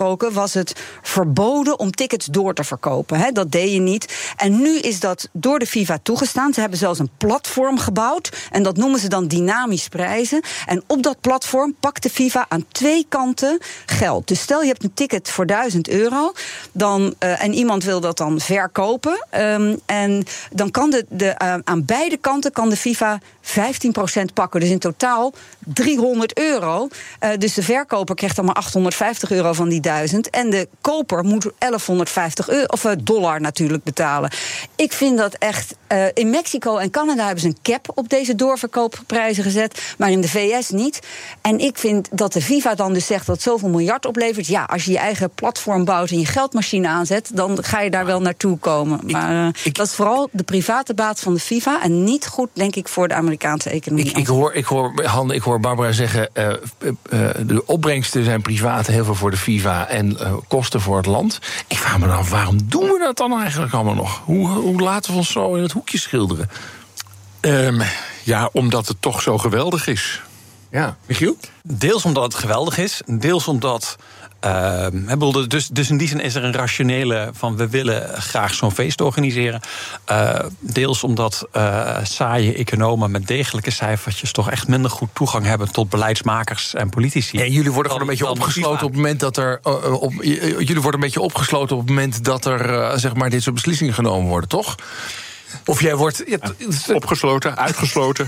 gesproken was het verboden om tickets door te verkopen. Hè? Dat deed je niet. En nu is dat door de FIFA toegestaan. Ze hebben zelfs een platform gebouwd. En dat noemen ze dan dynamisch prijzen. En op dat platform pakt de FIFA aan 2 kanten geld. Dus stel je hebt een ticket voor €1000. En iemand wil dat dan verkopen. En dan kan aan beide kanten kan de FIFA 15% pakken. Dus in totaal €300. Dus de verkoper krijgt dan maar €850 van die 1000. En de koper moet $1150 natuurlijk betalen. Ik vind dat echt. In Mexico en Canada hebben ze een cap op deze doorverkoopprijzen gezet. Maar in de VS niet. En ik vind dat de FIFA dan dus zegt dat het zoveel miljard oplevert. Ja, als je je eigen platform bouwt en je geldmachine aanzet, dan ga je daar wel naartoe komen. Maar dat is vooral de private baat van de FIFA. En niet goed, denk ik, voor de Amerikaanse economie. Ik hoor Barbara zeggen, de opbrengsten zijn privaat, heel veel voor de FIFA en kosten voor het land. Ik vraag me dan af, waarom doen we dat dan eigenlijk allemaal nog? Hoe laten we ons zo in het hoekje schilderen? Omdat het toch zo geweldig is. Ja, Michiel? Deels omdat het geweldig is, deels omdat. Dus in die zin is er een rationele van we willen graag zo'n feest organiseren. Deels omdat saaie economen met degelijke cijfertjes toch echt minder goed toegang hebben tot beleidsmakers en politici. En jullie worden gewoon een beetje opgesloten op het moment dat er. Jullie worden een beetje opgesloten op het moment dat er zeg maar dit soort beslissingen genomen worden, toch? Of jij wordt opgesloten, uitgesloten.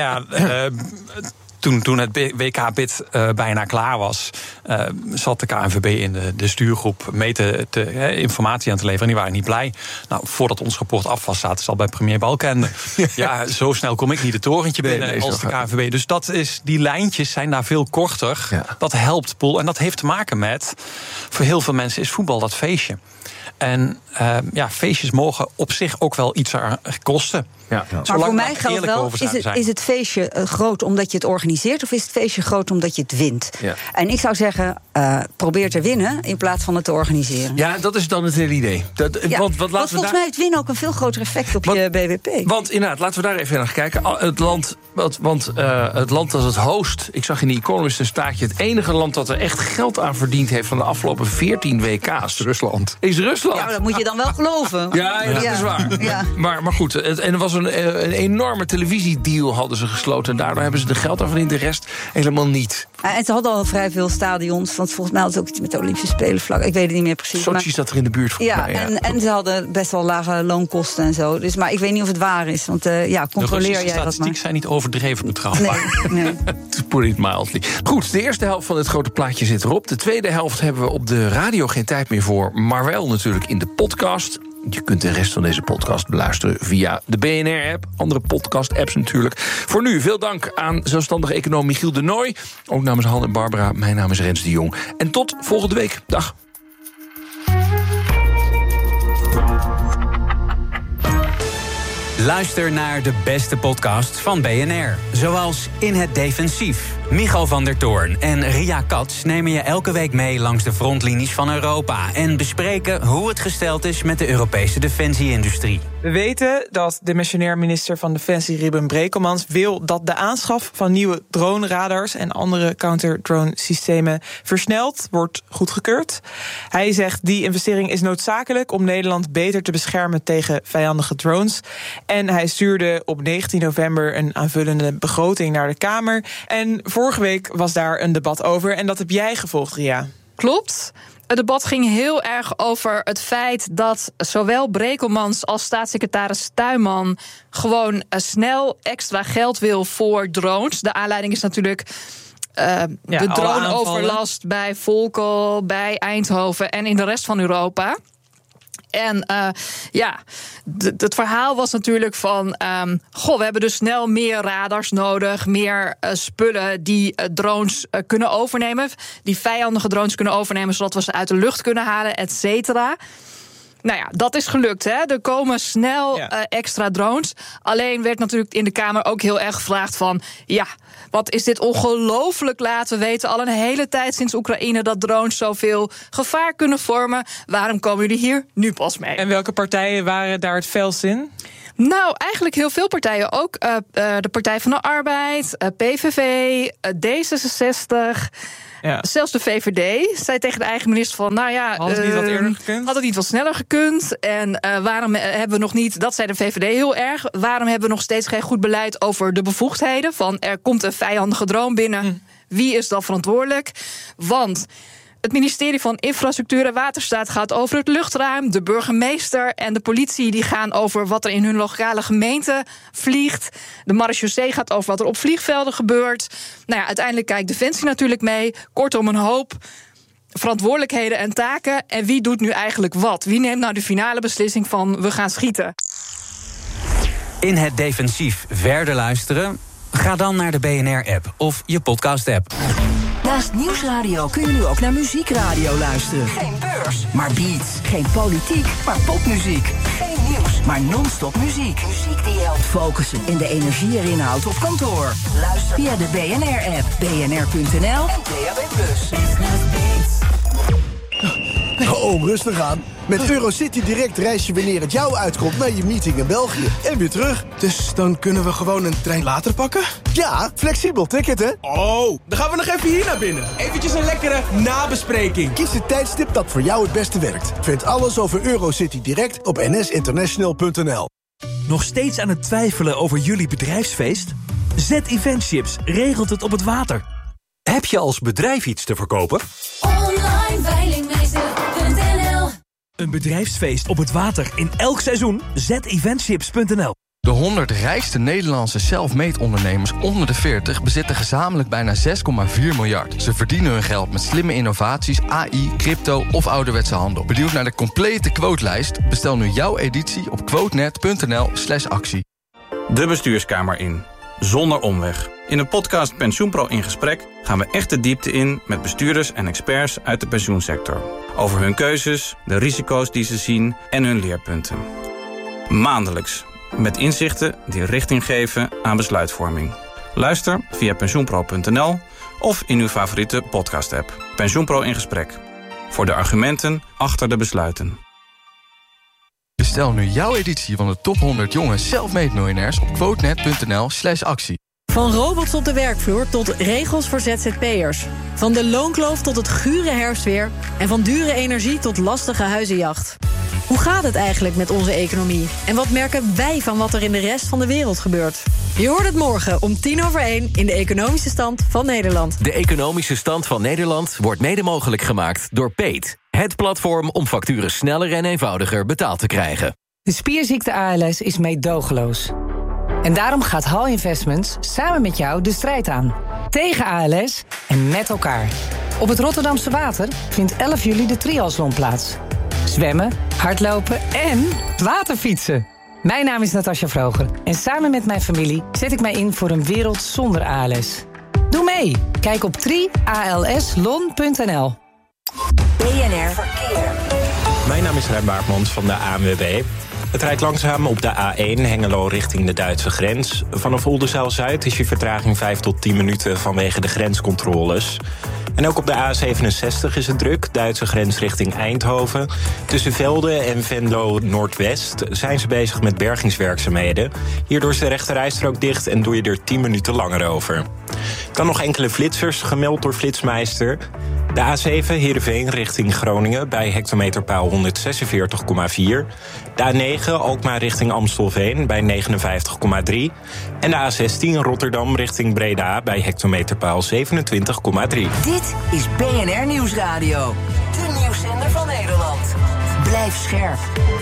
Toen het WK-bid bijna klaar was, zat de KNVB in de stuurgroep mee informatie aan te leveren. En die waren niet blij. Nou, voordat ons rapport af was, zaten ze al bij premier Balkenende. Ja, zo snel kom ik niet het torentje binnen als de KNVB. Dus die lijntjes zijn daar veel korter. Ja. Dat helpt, Poel. En dat heeft te maken met, voor heel veel mensen is voetbal dat feestje. En feestjes mogen op zich ook wel iets kosten. Ja. Maar voor mij geldt wel, is het feestje groot omdat je het organiseert, of is het feestje groot omdat je het wint? Ja. En ik zou zeggen, probeer te winnen in plaats van het te organiseren. Ja, dat is dan het hele idee. Want volgens mij heeft winnen ook een veel groter effect op je BBP. Want inderdaad, laten we daar even naar kijken. Het land dat het host, ik zag in The Economist een staartje, het enige land dat er echt geld aan verdiend heeft van de afgelopen 14 WK's. Rusland. Is Rusland. Ja, dat moet je dan wel geloven. Ja, dat is waar. Ja. Maar goed, en er was een enorme televisiedeal hadden ze gesloten. En daardoor hebben ze de geld daarvan in, de rest helemaal niet. En ze hadden al vrij veel stadions. Want volgens mij had het ook iets met de Olympische Spelen vlak. Ik weet het niet meer precies. Sochi zat er in de buurt voor mij. En ze hadden best wel lage loonkosten en zo. Dus, maar ik weet niet of het waar is. Want controleer jij dat maar. De statistieken zijn niet overdreven betrouwbaar. Nee. To put it mildly. Goed, de eerste helft van het grote plaatje zit erop. De tweede helft hebben we op de radio geen tijd meer voor. Maar wel natuurlijk in de podcast. Je kunt de rest van deze podcast beluisteren via de BNR-app. Andere podcast-apps natuurlijk. Voor nu veel dank aan zelfstandige econoom Michiel de Nooy. Ook namens Han en Barbara. Mijn naam is Rens de Jong. En tot volgende week. Dag. Luister naar de beste podcast van BNR. Zoals In het Defensief. Michal van der Toorn en Ria Katz nemen je elke week mee langs de frontlinies van Europa en bespreken hoe het gesteld is met de Europese defensie-industrie. We weten dat de missionair minister van Defensie Ruben Brekelmans wil dat de aanschaf van nieuwe drone-radars en andere counter-drone-systemen versneld wordt goedgekeurd. Hij zegt die investering is noodzakelijk om Nederland beter te beschermen tegen vijandige drones. En hij stuurde op 19 november een aanvullende begroting naar de Kamer. En vorige week was daar een debat over en dat heb jij gevolgd, Ria. Klopt. Het debat ging heel erg over het feit dat zowel Brekelmans als staatssecretaris Tuinman gewoon snel extra geld wil voor drones. De aanleiding is natuurlijk de droneoverlast bij Volkel, bij Eindhoven en in de rest van Europa. En het verhaal was natuurlijk van we hebben dus snel meer radars nodig, meer spullen die drones kunnen overnemen, die vijandige drones kunnen overnemen, zodat we ze uit de lucht kunnen halen, et cetera. Nou ja, dat is gelukt, hè. Er komen snel extra drones. Alleen werd natuurlijk in de Kamer ook heel erg gevraagd van, wat is dit ongelooflijk laat. We weten al een hele tijd sinds Oekraïne dat drones zoveel gevaar kunnen vormen. Waarom komen jullie hier nu pas mee? En welke partijen waren daar het felst in? Nou, eigenlijk heel veel partijen. Ook de Partij van de Arbeid, PVV, D66... Ja. Zelfs de VVD zei tegen de eigen minister van... had het niet wat eerder gekund? Had het niet wat sneller gekund? En waarom hebben we nog niet... Dat zei de VVD heel erg. Waarom hebben we nog steeds geen goed beleid over de bevoegdheden? Van er komt een vijandige droom binnen. Wie is dan verantwoordelijk? Want... Het ministerie van Infrastructuur en Waterstaat gaat over het luchtruim. De burgemeester en de politie die gaan over wat er in hun lokale gemeente vliegt. De marechaussee gaat over wat er op vliegvelden gebeurt. Nou ja, uiteindelijk kijkt Defensie natuurlijk mee. Kortom, een hoop verantwoordelijkheden en taken. En wie doet nu eigenlijk wat? Wie neemt nou de finale beslissing van we gaan schieten? In het defensief verder luisteren? Ga dan naar de BNR-app of je podcast-app. Naast Nieuwsradio kun je nu ook naar muziekradio luisteren. Geen beurs, maar beats. Geen politiek, maar popmuziek. Geen nieuws, maar non-stop muziek. Muziek die je helpt focussen en de energie erin houdt op kantoor. Luister via de BNR-app, bnr.nl en DAB+. Oh, rustig aan. Met Eurocity Direct reis je wanneer het jou uitkomt naar je meeting in België. En weer terug. Dus dan kunnen we gewoon een trein later pakken? Ja, flexibel ticket, hè? Oh, dan gaan we nog even hier naar binnen. Eventjes een lekkere nabespreking. Kies het tijdstip dat voor jou het beste werkt. Vind alles over Eurocity Direct op nsinternational.nl. Nog steeds aan het twijfelen over jullie bedrijfsfeest? Z-Eventships regelt het op het water. Heb je als bedrijf iets te verkopen? Online veilingmeester.nl. Een bedrijfsfeest op het water in elk seizoen? zeventships.nl. De 100 rijkste Nederlandse self-made ondernemers onder de 40... bezitten gezamenlijk bijna 6,4 miljard. Ze verdienen hun geld met slimme innovaties, AI, crypto of ouderwetse handel. Benieuwd naar de complete quotelijst? Bestel nu jouw editie op quotenet.nl/actie. De bestuurskamer in. Zonder omweg. In de podcast PensioenPro in gesprek gaan we echt de diepte in met bestuurders en experts uit de pensioensector. Over hun keuzes, de risico's die ze zien en hun leerpunten. Maandelijks. Met inzichten die richting geven aan besluitvorming. Luister via pensioenpro.nl of in uw favoriete podcast-app. PensioenPro in gesprek. Voor de argumenten achter de besluiten. Bestel nu jouw editie van de top 100 jonge self-made miljonairs op quotenet.nl/actie. Van robots op de werkvloer tot regels voor ZZP'ers. Van de loonkloof tot het gure herfstweer. En van dure energie tot lastige huizenjacht. Hoe gaat het eigenlijk met onze economie? En wat merken wij van wat er in de rest van de wereld gebeurt? Je hoort het morgen om 1:10 in de Economische Stand van Nederland. De Economische Stand van Nederland wordt mede mogelijk gemaakt door Peet. Het platform om facturen sneller en eenvoudiger betaald te krijgen. De spierziekte ALS is meedogenloos. En daarom gaat HAL Investments samen met jou de strijd aan. Tegen ALS en met elkaar. Op het Rotterdamse Water vindt 11 juli de triathlon plaats. Zwemmen, hardlopen en waterfietsen. Mijn naam is Natasja Vroger en samen met mijn familie zet ik mij in voor een wereld zonder ALS. Doe mee! Kijk op trialslon.nl. BNR Verkeer. Mijn naam is Rijn Baartmans van de ANWB. Het rijdt langzaam op de A1 Hengelo richting de Duitse grens. Vanaf Oldenzaal-Zuid is je vertraging 5 tot 10 minuten vanwege de grenscontroles. En ook op de A67 is het druk, Duitse grens richting Eindhoven. Tussen Velde en Venlo Noordwest zijn ze bezig met bergingswerkzaamheden. Hierdoor is de rechterrijstrook dicht en doe je er 10 minuten langer over. Dan nog enkele flitsers, gemeld door Flitsmeister. De A7 Heerenveen richting Groningen bij hectometerpaal 146,4. De A9 Alkmaar richting Amstelveen bij 59,3. En de A16 Rotterdam richting Breda bij hectometerpaal 27,3. Dit is BNR Nieuwsradio. De nieuwszender van Nederland. Blijf scherp.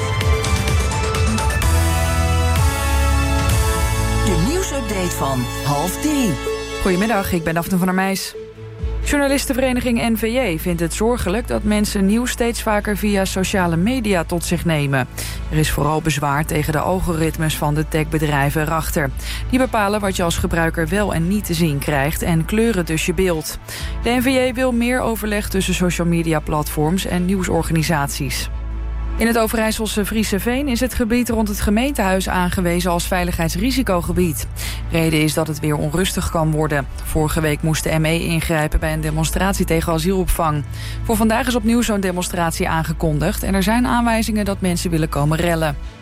De nieuwsupdate van 2:30. Goedemiddag, ik ben Daphne van der Meijs. Journalistenvereniging NVJ vindt het zorgelijk dat mensen nieuws steeds vaker via sociale media tot zich nemen. Er is vooral bezwaar tegen de algoritmes van de techbedrijven erachter. Die bepalen wat je als gebruiker wel en niet te zien krijgt en kleuren dus je beeld. De NVJ wil meer overleg tussen social media platforms en nieuwsorganisaties. In het Overijsselse Frieseveen is het gebied rond het gemeentehuis aangewezen als veiligheidsrisicogebied. Reden is dat het weer onrustig kan worden. Vorige week moest de ME ingrijpen bij een demonstratie tegen asielopvang. Voor vandaag is opnieuw zo'n demonstratie aangekondigd en er zijn aanwijzingen dat mensen willen komen rellen.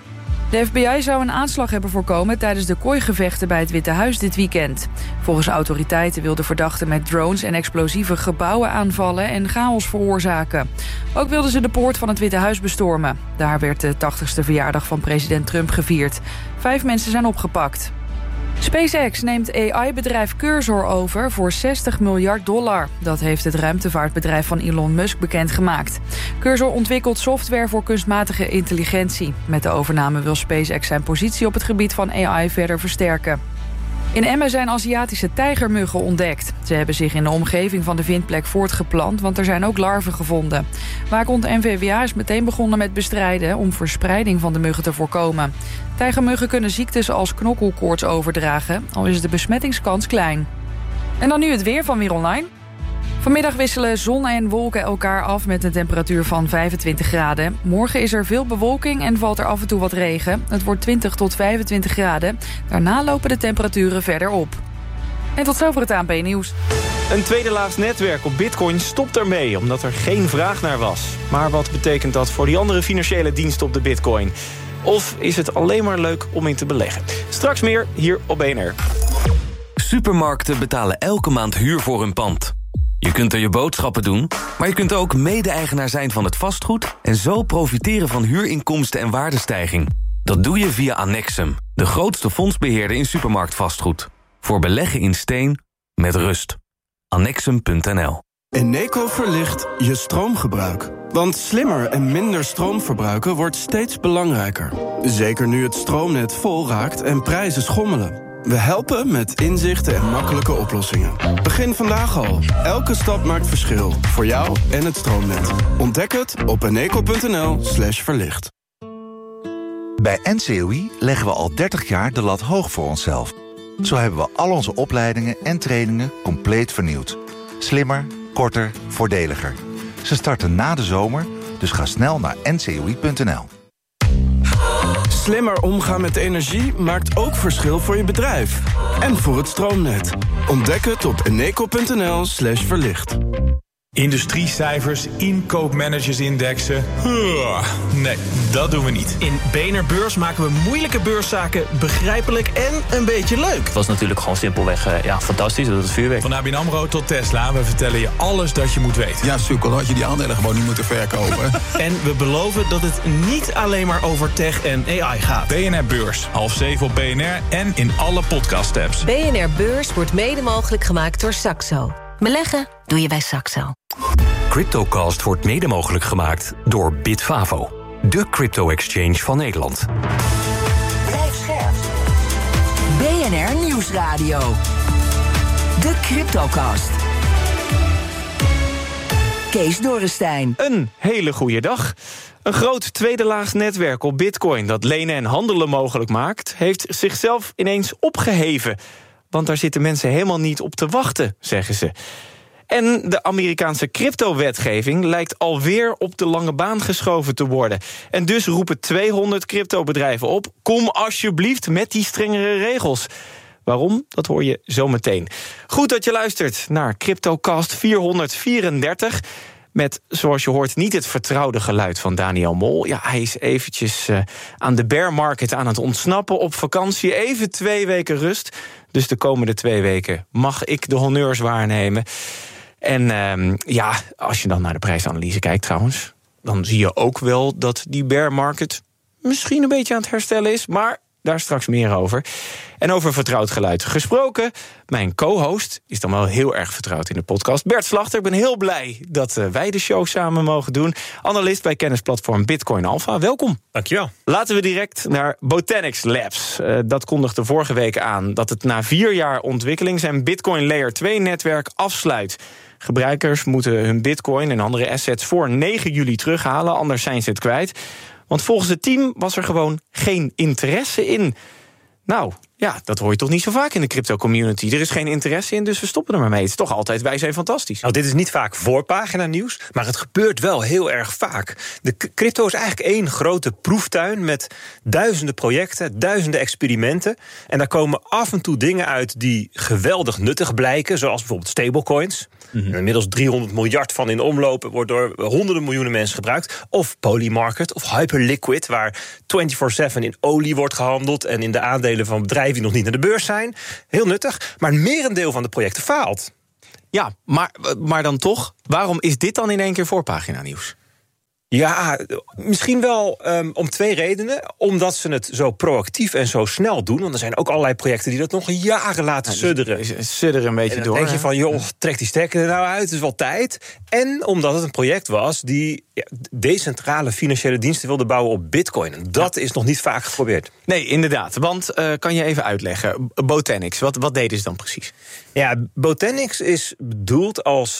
De FBI zou een aanslag hebben voorkomen tijdens de kooigevechten bij het Witte Huis dit weekend. Volgens autoriteiten wil de verdachte met drones en explosieve gebouwen aanvallen en chaos veroorzaken. Ook wilden ze de poort van het Witte Huis bestormen. Daar werd de 80ste verjaardag van president Trump gevierd. 5 mensen zijn opgepakt. SpaceX neemt AI-bedrijf Cursor over voor $60 miljard. Dat heeft het ruimtevaartbedrijf van Elon Musk bekendgemaakt. Cursor ontwikkelt software voor kunstmatige intelligentie. Met de overname wil SpaceX zijn positie op het gebied van AI verder versterken. In Emmen zijn Aziatische tijgermuggen ontdekt. Ze hebben zich in de omgeving van de vindplek voortgeplant, want er zijn ook larven gevonden. Waakhond NVWA is meteen begonnen met bestrijden om verspreiding van de muggen te voorkomen. Tijgermuggen kunnen ziektes als knokkelkoorts overdragen, al is de besmettingskans klein. En dan nu het weer van Weer Online. Vanmiddag wisselen zon en wolken elkaar af met een temperatuur van 25 graden. Morgen is er veel bewolking en valt er af en toe wat regen. Het wordt 20 tot 25 graden. Daarna lopen de temperaturen verder op. En tot zover het ANP-nieuws. Een tweede laags netwerk op Bitcoin stopt ermee, omdat er geen vraag naar was. Maar wat betekent dat voor die andere financiële diensten op de Bitcoin? Of is het alleen maar leuk om in te beleggen? Straks meer hier op BNR. Supermarkten betalen elke maand huur voor hun pand. Je kunt er je boodschappen doen, maar je kunt ook mede-eigenaar zijn van het vastgoed en zo profiteren van huurinkomsten en waardestijging. Dat doe je via Annexum, de grootste fondsbeheerder in supermarktvastgoed. Voor beleggen in steen, met rust. Annexum.nl. Eneco verlicht je stroomgebruik. Want slimmer en minder stroom verbruiken wordt steeds belangrijker. Zeker nu het stroomnet vol raakt en prijzen schommelen. We helpen met inzichten en makkelijke oplossingen. Begin vandaag al. Elke stap maakt verschil. Voor jou en het stroomnet. Ontdek het op eneco.nl/verlicht. Bij NCOI leggen we al 30 jaar de lat hoog voor onszelf. Zo hebben we al onze opleidingen en trainingen compleet vernieuwd. Slimmer, korter, voordeliger. Ze starten na de zomer, dus ga snel naar ncoi.nl. Slimmer omgaan met energie maakt ook verschil voor je bedrijf. En voor het stroomnet. Ontdek het op eneco.nl/verlicht. Industriecijfers, inkoopmanagersindexen. Nee, dat doen we niet. In BNR Beurs maken we moeilijke beurszaken begrijpelijk en een beetje leuk. Het was natuurlijk gewoon simpelweg fantastisch, dat het vuurwerk. Van ABN AMRO tot Tesla, we vertellen je alles dat je moet weten. Ja, sukkel, had je die aandelen gewoon niet moeten verkopen. En we beloven dat het niet alleen maar over tech en AI gaat. BNR Beurs, 6:30 op BNR en in alle podcast-apps. BNR Beurs wordt mede mogelijk gemaakt door Saxo. Beleggen doe je bij Saxo. CryptoCast wordt mede mogelijk gemaakt door Bitfavo, de crypto-exchange van Nederland. Blijf scherp. BNR Nieuwsradio. De CryptoCast. Kees Dorrestein. Een hele goede dag. Een groot tweede laags netwerk op Bitcoin dat lenen en handelen mogelijk maakt, heeft zichzelf ineens opgeheven. Want daar zitten mensen helemaal niet op te wachten, zeggen ze. En de Amerikaanse cryptowetgeving lijkt alweer op de lange baan geschoven te worden. En dus roepen 200 cryptobedrijven op: kom alsjeblieft met die strengere regels. Waarom? Dat hoor je zo meteen. Goed dat je luistert naar CryptoCast 434... met, zoals je hoort, niet het vertrouwde geluid van Daniel Mol. Ja, hij is eventjes aan de bear market aan het ontsnappen op vakantie. Even 2 weken rust. Dus de komende 2 weken mag ik de honneurs waarnemen. En als je dan naar de prijsanalyse kijkt trouwens, dan zie je ook wel dat die bear market misschien een beetje aan het herstellen is, maar daar straks meer over. En over vertrouwd geluid gesproken, mijn co-host is dan wel heel erg vertrouwd in de podcast. Bert Slachter, ik ben heel blij dat wij de show samen mogen doen. Analist bij kennisplatform Bitcoin Alpha, welkom. Dankjewel. Laten we direct naar Botanix Labs. Dat kondigde vorige week aan dat het na 4 jaar ontwikkeling zijn Bitcoin Layer 2 netwerk afsluit. Gebruikers moeten hun bitcoin en andere assets voor 9 juli terughalen, anders zijn ze het kwijt. Want volgens het team was er gewoon geen interesse in. Nou, Ja, dat hoor je toch niet zo vaak in de crypto-community. Er is geen interesse in, dus we stoppen er maar mee. Het is toch altijd, wij zijn fantastisch. Nou, dit is niet vaak voorpagina nieuws, maar het gebeurt wel heel erg vaak. De crypto is eigenlijk één grote proeftuin met duizenden projecten, duizenden experimenten. En daar komen af en toe dingen uit die geweldig nuttig blijken, zoals bijvoorbeeld stablecoins. Inmiddels 300 miljard van in omloop, wordt door honderden miljoenen mensen gebruikt. Of Polymarket of Hyperliquid, waar 24/7 in olie wordt gehandeld en in de aandelen van bedrijven die nog niet naar de beurs zijn. Heel nuttig, maar een merendeel van de projecten faalt. Ja, maar dan toch, waarom is dit dan in één keer voorpagina nieuws? Ja, misschien wel om twee redenen. Omdat ze het zo proactief en zo snel doen. Want er zijn ook allerlei projecten die dat nog jaren laten sudderen. Sudderen een beetje en dan door. denk je van, joh, trek die stekker er nou uit, het is wel tijd. En omdat het een project was die decentrale financiële diensten wilde bouwen op Bitcoin. En dat is nog niet vaak geprobeerd. Nee, inderdaad. Want kan je even uitleggen, Botanix, wat deden ze dan precies? Ja, Botanix is bedoeld als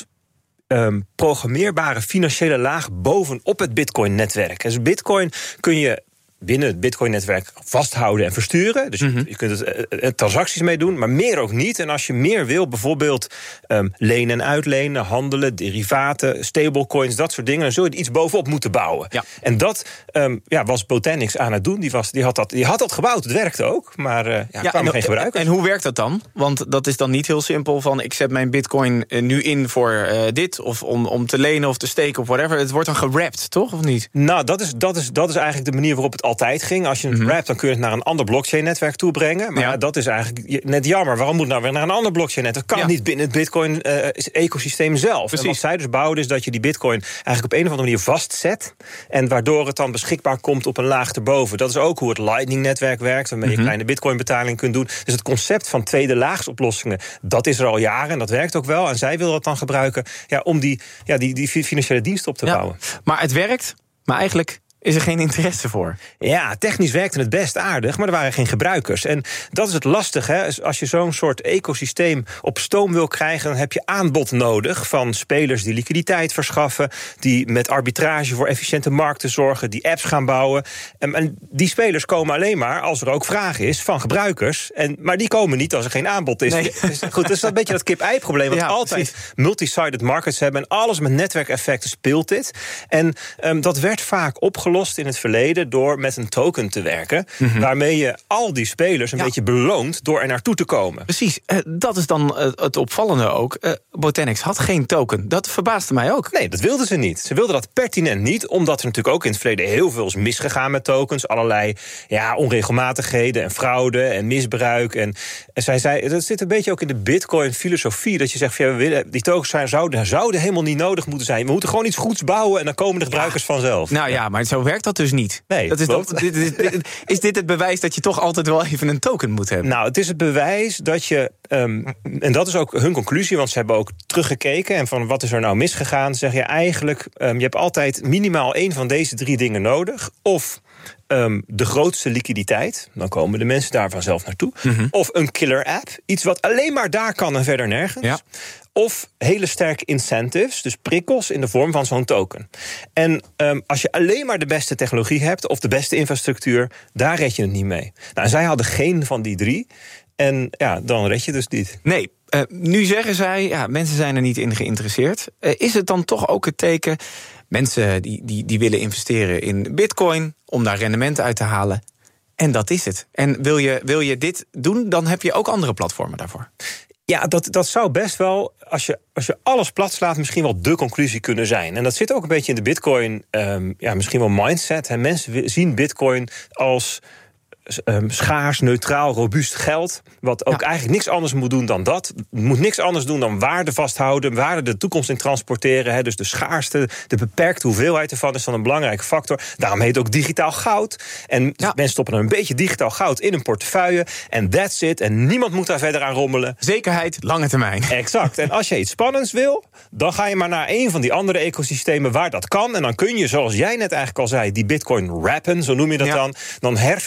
programmeerbare financiële laag bovenop het Bitcoin-netwerk. Dus Bitcoin kun je binnen het Bitcoin-netwerk vasthouden en versturen. Dus je kunt er transacties mee doen, maar meer ook niet. En als je meer wil, bijvoorbeeld lenen en uitlenen, handelen, derivaten, stablecoins, dat soort dingen, dan zul je er iets bovenop moeten bouwen. Ja. En dat was Botanix aan het doen. Die had dat gebouwd, het werkte ook, maar kwamen geen gebruikers. En hoe werkt dat dan? Want dat is dan niet heel simpel van, ik zet mijn Bitcoin nu in voor dit, of om te lenen of te steken of whatever. Het wordt dan gewrapt, toch? Of niet? Nou, dat is eigenlijk de manier waarop het altijd ging. Als je het wrapt, dan kun je het naar een ander blockchain-netwerk toe brengen. Maar dat is eigenlijk net jammer. Waarom moet het nou weer naar een ander blockchain-netwerk? Dat kan niet binnen het Bitcoin-ecosysteem zelf. En wat zij dus bouwden, is dat je die Bitcoin eigenlijk op een of andere manier vastzet. En waardoor het dan beschikbaar komt op een laag erboven. Dat is ook hoe het Lightning-netwerk werkt, waarmee je kleine Bitcoin-betalingen kunt doen. Dus het concept van tweede laagsoplossingen, dat is er al jaren en dat werkt ook wel. En zij willen dat dan gebruiken om die financiële diensten op te bouwen. Maar het werkt, maar eigenlijk is er geen interesse voor. Ja, technisch werkte het best aardig, maar er waren geen gebruikers. En dat is het lastige, hè? Als je zo'n soort ecosysteem op stoom wil krijgen, dan heb je aanbod nodig van spelers die liquiditeit verschaffen, die met arbitrage voor efficiënte markten zorgen, die apps gaan bouwen. En die spelers komen alleen maar als er ook vraag is van gebruikers. Maar die komen niet als er geen aanbod is. Nee. Dus goed, dat is een beetje dat kip-ei-probleem. Want altijd multi-sided markets hebben en alles met netwerkeffecten speelt dit. En dat werd vaak opgelost in het verleden door met een token te werken, waarmee je al die spelers een beetje beloont door er naartoe te komen. Precies, dat is dan het opvallende ook. Botanix had geen token, dat verbaasde mij ook. Nee, dat wilden ze niet. Ze wilden dat pertinent niet, omdat er natuurlijk ook in het verleden heel veel is misgegaan met tokens. Allerlei onregelmatigheden en fraude en misbruik. En zij zei, dat zit een beetje ook in de Bitcoin-filosofie, dat je zegt, we willen, die tokens zouden helemaal niet nodig moeten zijn. We moeten gewoon iets goeds bouwen en dan komen de gebruikers vanzelf. Nou ja, maar zo werkt dat dus niet. Nee, dat is dit het bewijs dat je toch altijd wel even een token moet hebben? Nou, het is het bewijs dat je, en dat is ook hun conclusie, want ze hebben ook teruggekeken en van wat is er nou misgegaan, zeg je eigenlijk, je hebt altijd minimaal één van deze 3 dingen nodig. Of de grootste liquiditeit, dan komen de mensen daar vanzelf naartoe. Of een killer app, iets wat alleen maar daar kan en verder nergens. Ja. Of hele sterke incentives, dus prikkels in de vorm van zo'n token. En als je alleen maar de beste technologie hebt of de beste infrastructuur, daar red je het niet mee. Nou, zij hadden geen van die 3. En dan red je dus niet. Nee, nu zeggen zij, mensen zijn er niet in geïnteresseerd. Is het dan toch ook het teken, mensen die willen investeren in Bitcoin om daar rendement uit te halen? En dat is het. En wil je dit doen, dan heb je ook andere platformen daarvoor. Ja, dat zou best wel, als je alles plat slaat, misschien wel de conclusie kunnen zijn. En dat zit ook een beetje in de Bitcoin, misschien wel mindset. En mensen zien Bitcoin als schaars, neutraal, robuust geld, wat ook eigenlijk niks anders moet doen dan dat. Moet niks anders doen dan waarde vasthouden, waarde de toekomst in transporteren. Hè. Dus de schaarste, de beperkte hoeveelheid ervan is dan een belangrijke factor. Daarom heet het ook digitaal goud. En mensen stoppen er een beetje digitaal goud in een portefeuille. En that's it. En niemand moet daar verder aan rommelen. Zekerheid, lange termijn. Exact. En als je iets spannends wil, dan ga je maar naar een van die andere ecosystemen waar dat kan. En dan kun je, zoals jij net eigenlijk al zei, die Bitcoin wrappen, zo noem je dat dan. Dan herverpak je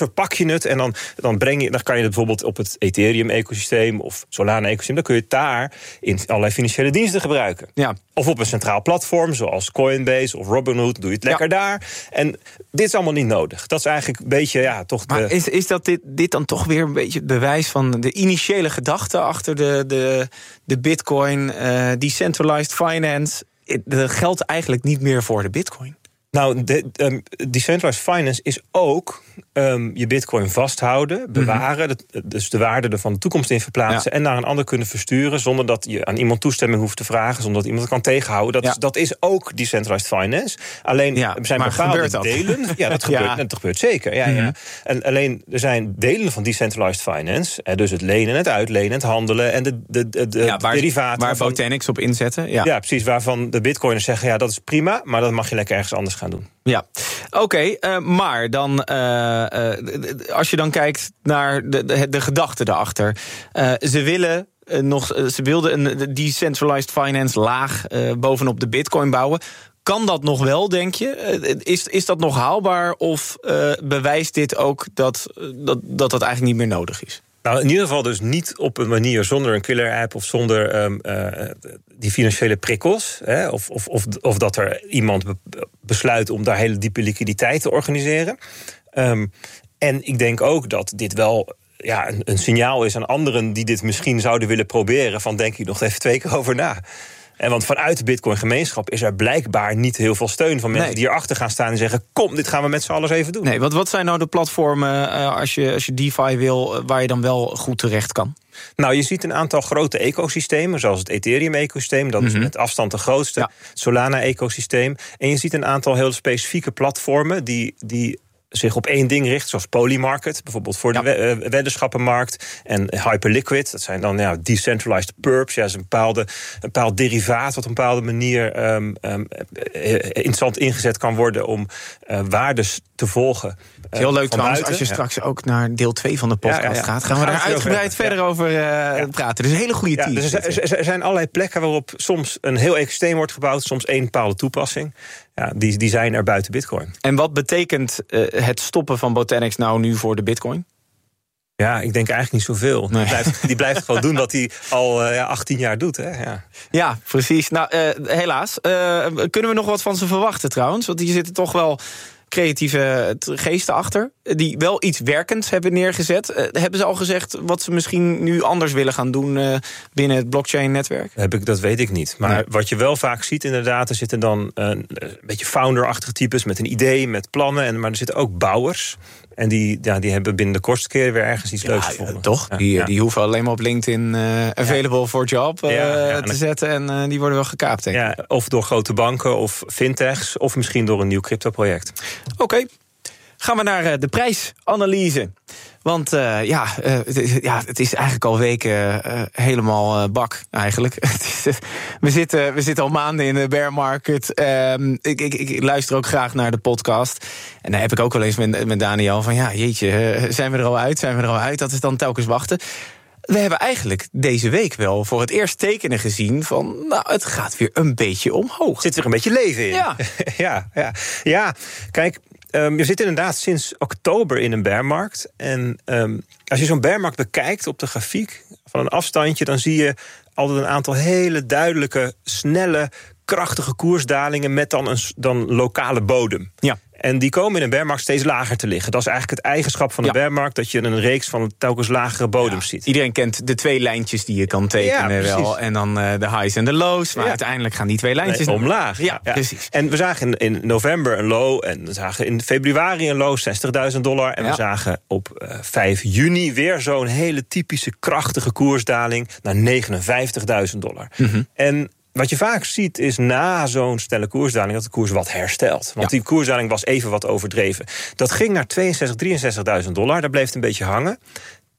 het. En dan kan je het bijvoorbeeld op het Ethereum-ecosysteem of Solana-ecosysteem, dan kun je het daar in allerlei financiële diensten gebruiken. Ja. Of op een centraal platform, zoals Coinbase of Robinhood, doe je het lekker daar. En dit is allemaal niet nodig. Dat is eigenlijk een beetje, toch... Maar is dat dit dan toch weer een beetje het bewijs van de initiële gedachte achter de Bitcoin, decentralized finance? Dat geldt eigenlijk niet meer voor de Bitcoin. Nou, decentralized finance is ook je bitcoin vasthouden, bewaren, dus de waarde er van de toekomst in verplaatsen en naar een ander kunnen versturen zonder dat je aan iemand toestemming hoeft te vragen, zonder dat iemand het kan tegenhouden. Dat is ook decentralized finance. Alleen er zijn bepaalde delen. Ja, dat gebeurt zeker. En alleen er zijn delen van decentralized finance, dus het lenen, het uitlenen, het handelen en de derivaten. Waar Botanix op inzetten. Ja, precies. Waarvan de bitcoiners zeggen, dat is prima, maar dat mag je lekker ergens anders gaan doen. Ja, oké, maar dan als je dan kijkt naar de gedachte daarachter. Ze wilden een decentralized finance laag bovenop de Bitcoin bouwen. Kan dat nog wel, denk je? Is dat nog haalbaar of bewijst dit ook dat eigenlijk niet meer nodig is? Nou, in ieder geval dus niet op een manier zonder een killer app of zonder die financiële prikkels. Of dat er iemand besluit om daar hele diepe liquiditeit te organiseren. En ik denk ook dat dit wel een signaal is aan anderen die dit misschien zouden willen proberen. Van denk ik nog even 2 keer over na. Want vanuit de Bitcoin-gemeenschap is er blijkbaar niet heel veel steun van mensen die erachter gaan staan en zeggen: kom, dit gaan we met z'n allen even doen. Nee, wat zijn nou de platformen als je DeFi wil, waar je dan wel goed terecht kan? Nou, je ziet een aantal grote ecosystemen, zoals het Ethereum-ecosysteem, dat is met afstand de grootste, het Solana-ecosysteem. En je ziet een aantal heel specifieke platformen die zich op één ding richt, zoals Polymarket, bijvoorbeeld voor de weddenschappenmarkt, en Hyperliquid, dat zijn dan decentralized perps, is een bepaald derivaat wat op een bepaalde manier interessant ingezet kan worden om waardes te volgen. Het is heel leuk trouwens, als je straks ook naar deel 2 van de podcast gaat, gaan we daar uitgebreid verder over praten. Dus een hele goede team. Dus er zijn allerlei plekken waarop soms een heel ecosysteem wordt gebouwd, soms één bepaalde toepassing. Ja, die zijn er buiten Bitcoin. En wat betekent het stoppen van Botanix nou nu voor de Bitcoin? Ja, ik denk eigenlijk niet zoveel. Nee. Die blijft gewoon doen wat hij al 18 jaar doet. Hè? Ja, precies. Nou, helaas. Kunnen we nog wat van ze verwachten trouwens? Want hier zitten toch wel creatieve geesten achter, die wel iets werkends hebben neergezet. Hebben ze al gezegd wat ze misschien nu anders willen gaan doen binnen het blockchain-netwerk? Dat weet ik niet. Maar wat je wel vaak ziet inderdaad, er zitten dan een beetje founder-achtige types met een idee, met plannen, maar er zitten ook bouwers. En die hebben binnen de kortste keer weer ergens iets leuks gevonden. Toch? Die hoeven alleen maar op LinkedIn available for job te zetten en die worden wel gekaapt, denk ik. Ja, of door grote banken of fintechs, of misschien door een nieuw crypto-project. Oké. Gaan we naar de prijsanalyse. Want het is eigenlijk al weken helemaal bak, eigenlijk. We zitten al maanden in de bear market. Ik luister ook graag naar de podcast. En daar heb ik ook wel eens met Daniel van, jeetje, zijn we er al uit? Dat is dan telkens wachten. We hebben eigenlijk deze week wel voor het eerst tekenen gezien van, het gaat weer een beetje omhoog. Zit er een beetje leven in. Ja, kijk, je zit inderdaad sinds oktober in een bearmarkt. En als je zo'n bearmarkt bekijkt op de grafiek van een afstandje, dan zie je altijd een aantal hele duidelijke, snelle, krachtige koersdalingen met dan lokale bodem. Ja. En die komen in een bearmarkt steeds lager te liggen. Dat is eigenlijk het eigenschap van een bearmarkt, dat je een reeks van telkens lagere bodems ziet. Iedereen kent de 2 lijntjes die je kan tekenen wel. En dan de highs en de lows. Maar uiteindelijk gaan die 2 lijntjes omlaag. Ja, precies. En we zagen in november een low. En we zagen in februari een low, $60.000. En we zagen op 5 juni weer zo'n hele typische krachtige koersdaling naar $59.000. Mm-hmm. En wat je vaak ziet is na zo'n snelle koersdaling dat de koers wat herstelt. Want die koersdaling was even wat overdreven. Dat ging naar $63.000, $63.000. Daar bleef het een beetje hangen.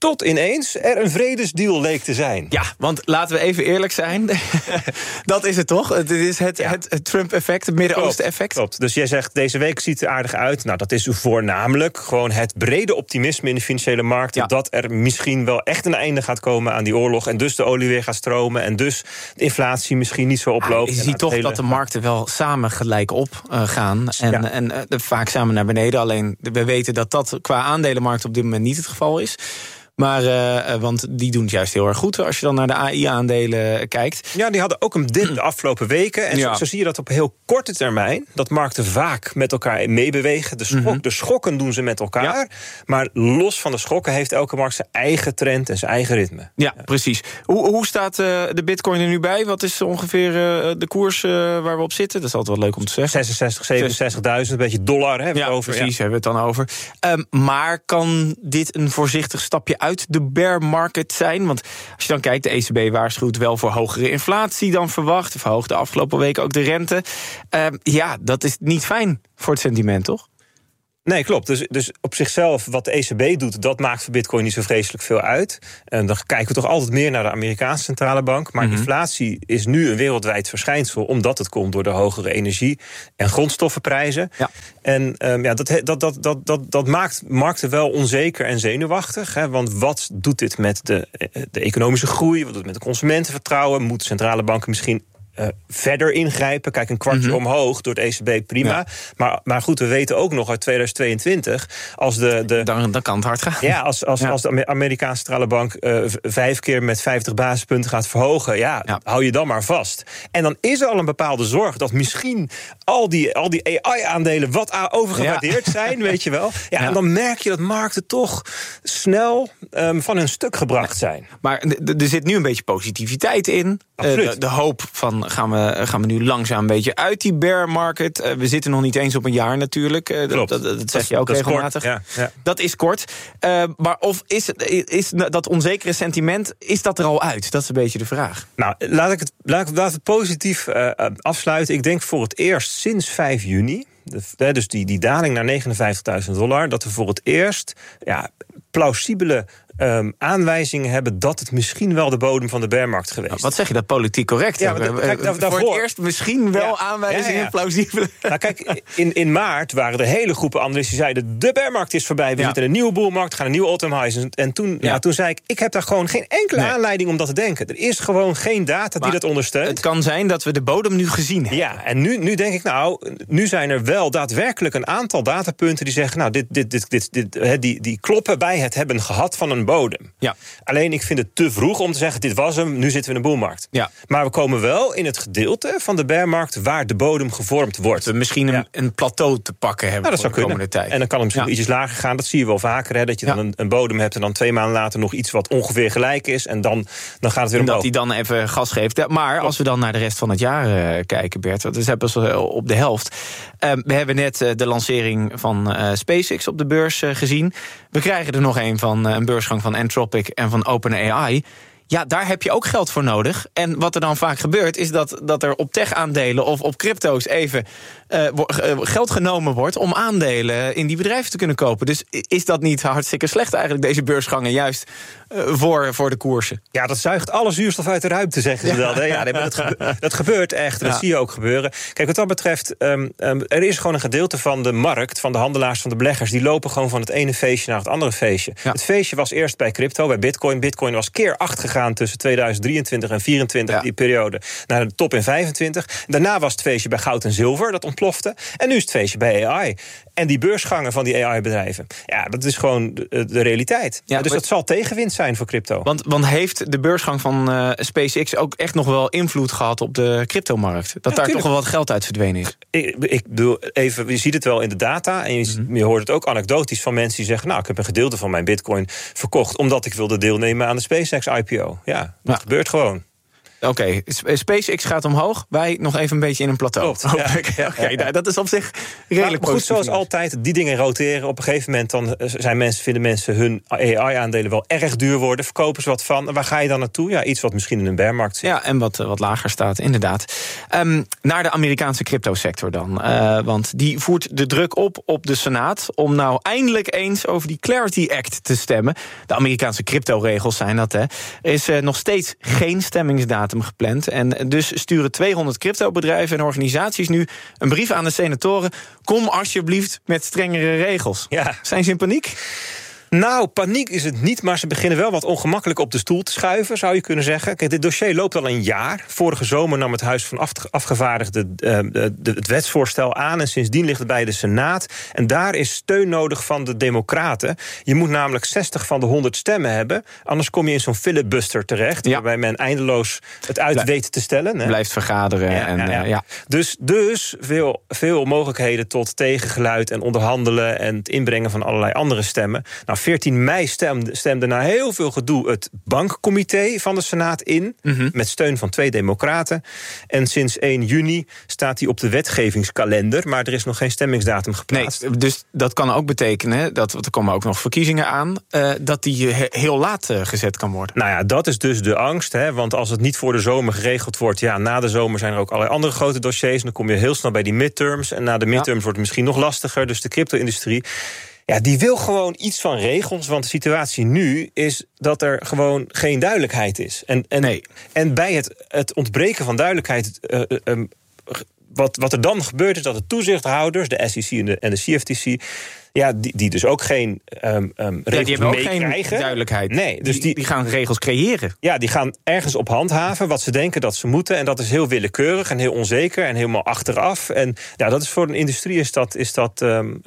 Tot ineens er een vredesdeal leek te zijn. Ja, want laten we even eerlijk zijn. Dat is het toch? Het is het Trump-effect, het Midden-Oosten-effect. Klopt. Dus jij zegt, deze week ziet er aardig uit. Nou, dat is voornamelijk gewoon het brede optimisme in de financiële markten. Ja. Dat er misschien wel echt een einde gaat komen aan die oorlog. En dus de olie weer gaat stromen. En dus de inflatie misschien niet zo oploopt. Je ziet toch dat de markten wel samen gelijk op gaan. En vaak samen naar beneden. Alleen we weten dat qua aandelenmarkt op dit moment niet het geval is. Maar, want die doen het juist heel erg goed als je dan naar de AI-aandelen kijkt. Ja, die hadden ook een dip de afgelopen weken. En zo zie je dat op heel korte termijn. Dat markten vaak met elkaar meebewegen. De schokken doen ze met elkaar. Ja. Maar los van de schokken heeft elke markt zijn eigen trend en zijn eigen ritme. Ja, precies. Hoe staat de bitcoin er nu bij? Wat is ongeveer de koers waar we op zitten? Dat is altijd wel leuk om te zeggen. 66, 67.000, een beetje dollar hebben we over. Precies, hebben we het dan over. Maar kan dit een voorzichtig stapje uit de bear market zijn? Want als je dan kijkt, de ECB waarschuwt wel voor hogere inflatie dan verwacht. Verhoogde afgelopen weken ook de rente. Dat is niet fijn voor het sentiment, toch? Nee, klopt. Dus op zichzelf, wat de ECB doet, dat maakt voor bitcoin niet zo vreselijk veel uit. En dan kijken we toch altijd meer naar de Amerikaanse centrale bank. Maar inflatie is nu een wereldwijd verschijnsel, omdat het komt door de hogere energie- en grondstoffenprijzen. Ja. En dat maakt markten wel onzeker en zenuwachtig. Hè, want wat doet dit met de economische groei? Wat doet het met de consumentenvertrouwen? Moeten centrale banken misschien verder ingrijpen? Kijk, een kwartje omhoog door het ECB, prima. Ja. Maar goed, we weten ook nog uit 2022... als dan kan het hard gaan. Ja, als de Amerikaanse centrale bank 5 keer met 50 basispunten gaat verhogen... hou je dan maar vast. En dan is er al een bepaalde zorg dat misschien al die AI-aandelen wat overgewaardeerd zijn, weet je wel. Ja, en dan merk je dat markten toch snel van hun stuk gebracht zijn. Maar er zit nu een beetje positiviteit in. De hoop van gaan we nu langzaam een beetje uit die bear market. We zitten nog niet eens op een jaar natuurlijk. Dat zeg je ook regelmatig. Ja. Dat is kort. Maar of is dat onzekere sentiment, is dat er al uit? Dat is een beetje de vraag. Nou, laat het positief afsluiten. Ik denk voor het eerst sinds 5 juni... dus die daling naar $59.000... dat we voor het eerst plausibele aanwijzingen hebben dat het misschien wel de bodem van de bearmarkt geweest is. Wat zeg je, dat politiek correct? Ja, voor het eerst misschien wel aanwijzingen plausibele. Nou kijk, in maart waren er hele groepen analisten die zeiden de bearmarkt is voorbij, we zitten in een nieuwe boelmarkt, gaan een nieuwe all-time highs. En toen zei ik heb daar gewoon geen enkele aanleiding om dat te denken. Er is gewoon geen data die dat ondersteunt. Het kan zijn dat we de bodem nu gezien hebben. Ja, en nu denk ik, nu zijn er wel daadwerkelijk een aantal datapunten die zeggen, die kloppen bij het hebben gehad van een bodem. Ja. Alleen ik vind het te vroeg om te zeggen, dit was hem, nu zitten we in een boelmarkt. Ja. Maar we komen wel in het gedeelte van de bearmarkt waar de bodem gevormd wordt. Dat we misschien een plateau te pakken hebben voor de komende tijd. En dan kan het misschien ietsjes lager gaan. Dat zie je wel vaker, hè, dat je dan een bodem hebt en dan 2 maanden later nog iets wat ongeveer gelijk is. En dan gaat het weer omhoog. Dat hij dan even gas geeft. Ja, maar als we dan naar de rest van het jaar kijken, Bert, dus hebben we op de helft. We hebben net de lancering van SpaceX op de beurs gezien. We krijgen er nog van een beursgang van Anthropic en van OpenAI. Ja, daar heb je ook geld voor nodig. En wat er dan vaak gebeurt, is dat er op tech-aandelen of op crypto's even geld genomen wordt om aandelen in die bedrijven te kunnen kopen. Dus is dat niet hartstikke slecht eigenlijk, deze beursgangen, juist voor de koersen? Ja, dat zuigt alle zuurstof uit de ruimte, zeggen ze wel. Dat gebeurt echt, dat zie je ook gebeuren. Kijk, wat dat betreft, er is gewoon een gedeelte van de markt, van de handelaars, van de beleggers, die lopen gewoon van het ene feestje naar het andere feestje. Ja. Het feestje was eerst bij crypto, bij Bitcoin. Bitcoin was keer 8 gegaan tussen 2023 en 2024, die periode, naar de top in 25. Daarna was het feestje bij goud en zilver, dat ontplofte. En nu is het feestje bij AI. En die beursgangen van die AI-bedrijven. Ja, dat is gewoon de realiteit. Ja, dus dat zal tegenwind zijn voor crypto. Want heeft de beursgang van SpaceX ook echt nog wel invloed gehad op de cryptomarkt? Dat daar toch wel wat geld uit verdwenen is? Ik bedoel, even, je ziet het wel in de data. En je hoort het ook anekdotisch van mensen die zeggen, ik heb een gedeelte van mijn bitcoin verkocht omdat ik wilde deelnemen aan de SpaceX IPO. Ja, dat gebeurt gewoon. Oké, SpaceX gaat omhoog. Wij nog even een beetje in een plateau. Oké, dat is op zich redelijk goed, zoals altijd, die dingen roteren. Op een gegeven moment dan vinden mensen hun AI-aandelen wel erg duur worden. Verkopen ze wat van. En waar ga je dan naartoe? Ja, iets wat misschien in een bearmarkt zit. Ja, en wat lager staat, inderdaad. Naar de Amerikaanse cryptosector dan. Want die voert de druk op de Senaat om nou eindelijk eens over die Clarity Act te stemmen. De Amerikaanse cryptoregels zijn dat, hè. Er is nog steeds geen stemmingsdatum gepland. En dus sturen 200 cryptobedrijven en organisaties nu een brief aan de senatoren. Kom alsjeblieft met strengere regels. Ja. Zijn ze in paniek? Nou, paniek is het niet, maar ze beginnen wel wat ongemakkelijk op de stoel te schuiven, zou je kunnen zeggen. Kijk, dit dossier loopt al een jaar. Vorige zomer nam het Huis van Afgevaardigden het wetsvoorstel aan en sindsdien ligt het bij de Senaat. En daar is steun nodig van de Democraten. Je moet namelijk 60 van de 100 stemmen hebben, anders kom je in zo'n filibuster terecht, waarbij men eindeloos het uit weet te stellen. Hè? Blijft vergaderen. Dus veel mogelijkheden tot tegengeluid en onderhandelen en het inbrengen van allerlei andere stemmen. Nou, 14 mei stemde na heel veel gedoe het bankcomité van de Senaat in, met steun van 2 democraten. En sinds 1 juni staat hij op de wetgevingskalender, maar er is nog geen stemmingsdatum geplaatst. Nee, dus dat kan ook betekenen, er komen ook nog verkiezingen aan, dat die heel laat gezet kan worden. Nou ja, dat is dus de angst, hè, want als het niet voor de zomer geregeld wordt, na de zomer zijn er ook allerlei andere grote dossiers, en dan kom je heel snel bij die midterms, en na de midterms wordt het misschien nog lastiger, dus de crypto-industrie, die wil gewoon iets van regels, want de situatie nu is dat er gewoon geen duidelijkheid is. En bij het ontbreken van duidelijkheid, wat er dan gebeurt is dat de toezichthouders, de SEC en de CFTC, die dus ook geen regels die hebben ook geen krijgen. Duidelijkheid. Nee, dus die gaan regels creëren. Ja, die gaan ergens op handhaven wat ze denken dat ze moeten. En dat is heel willekeurig en heel onzeker en helemaal achteraf. En dat is voor een industrie is dat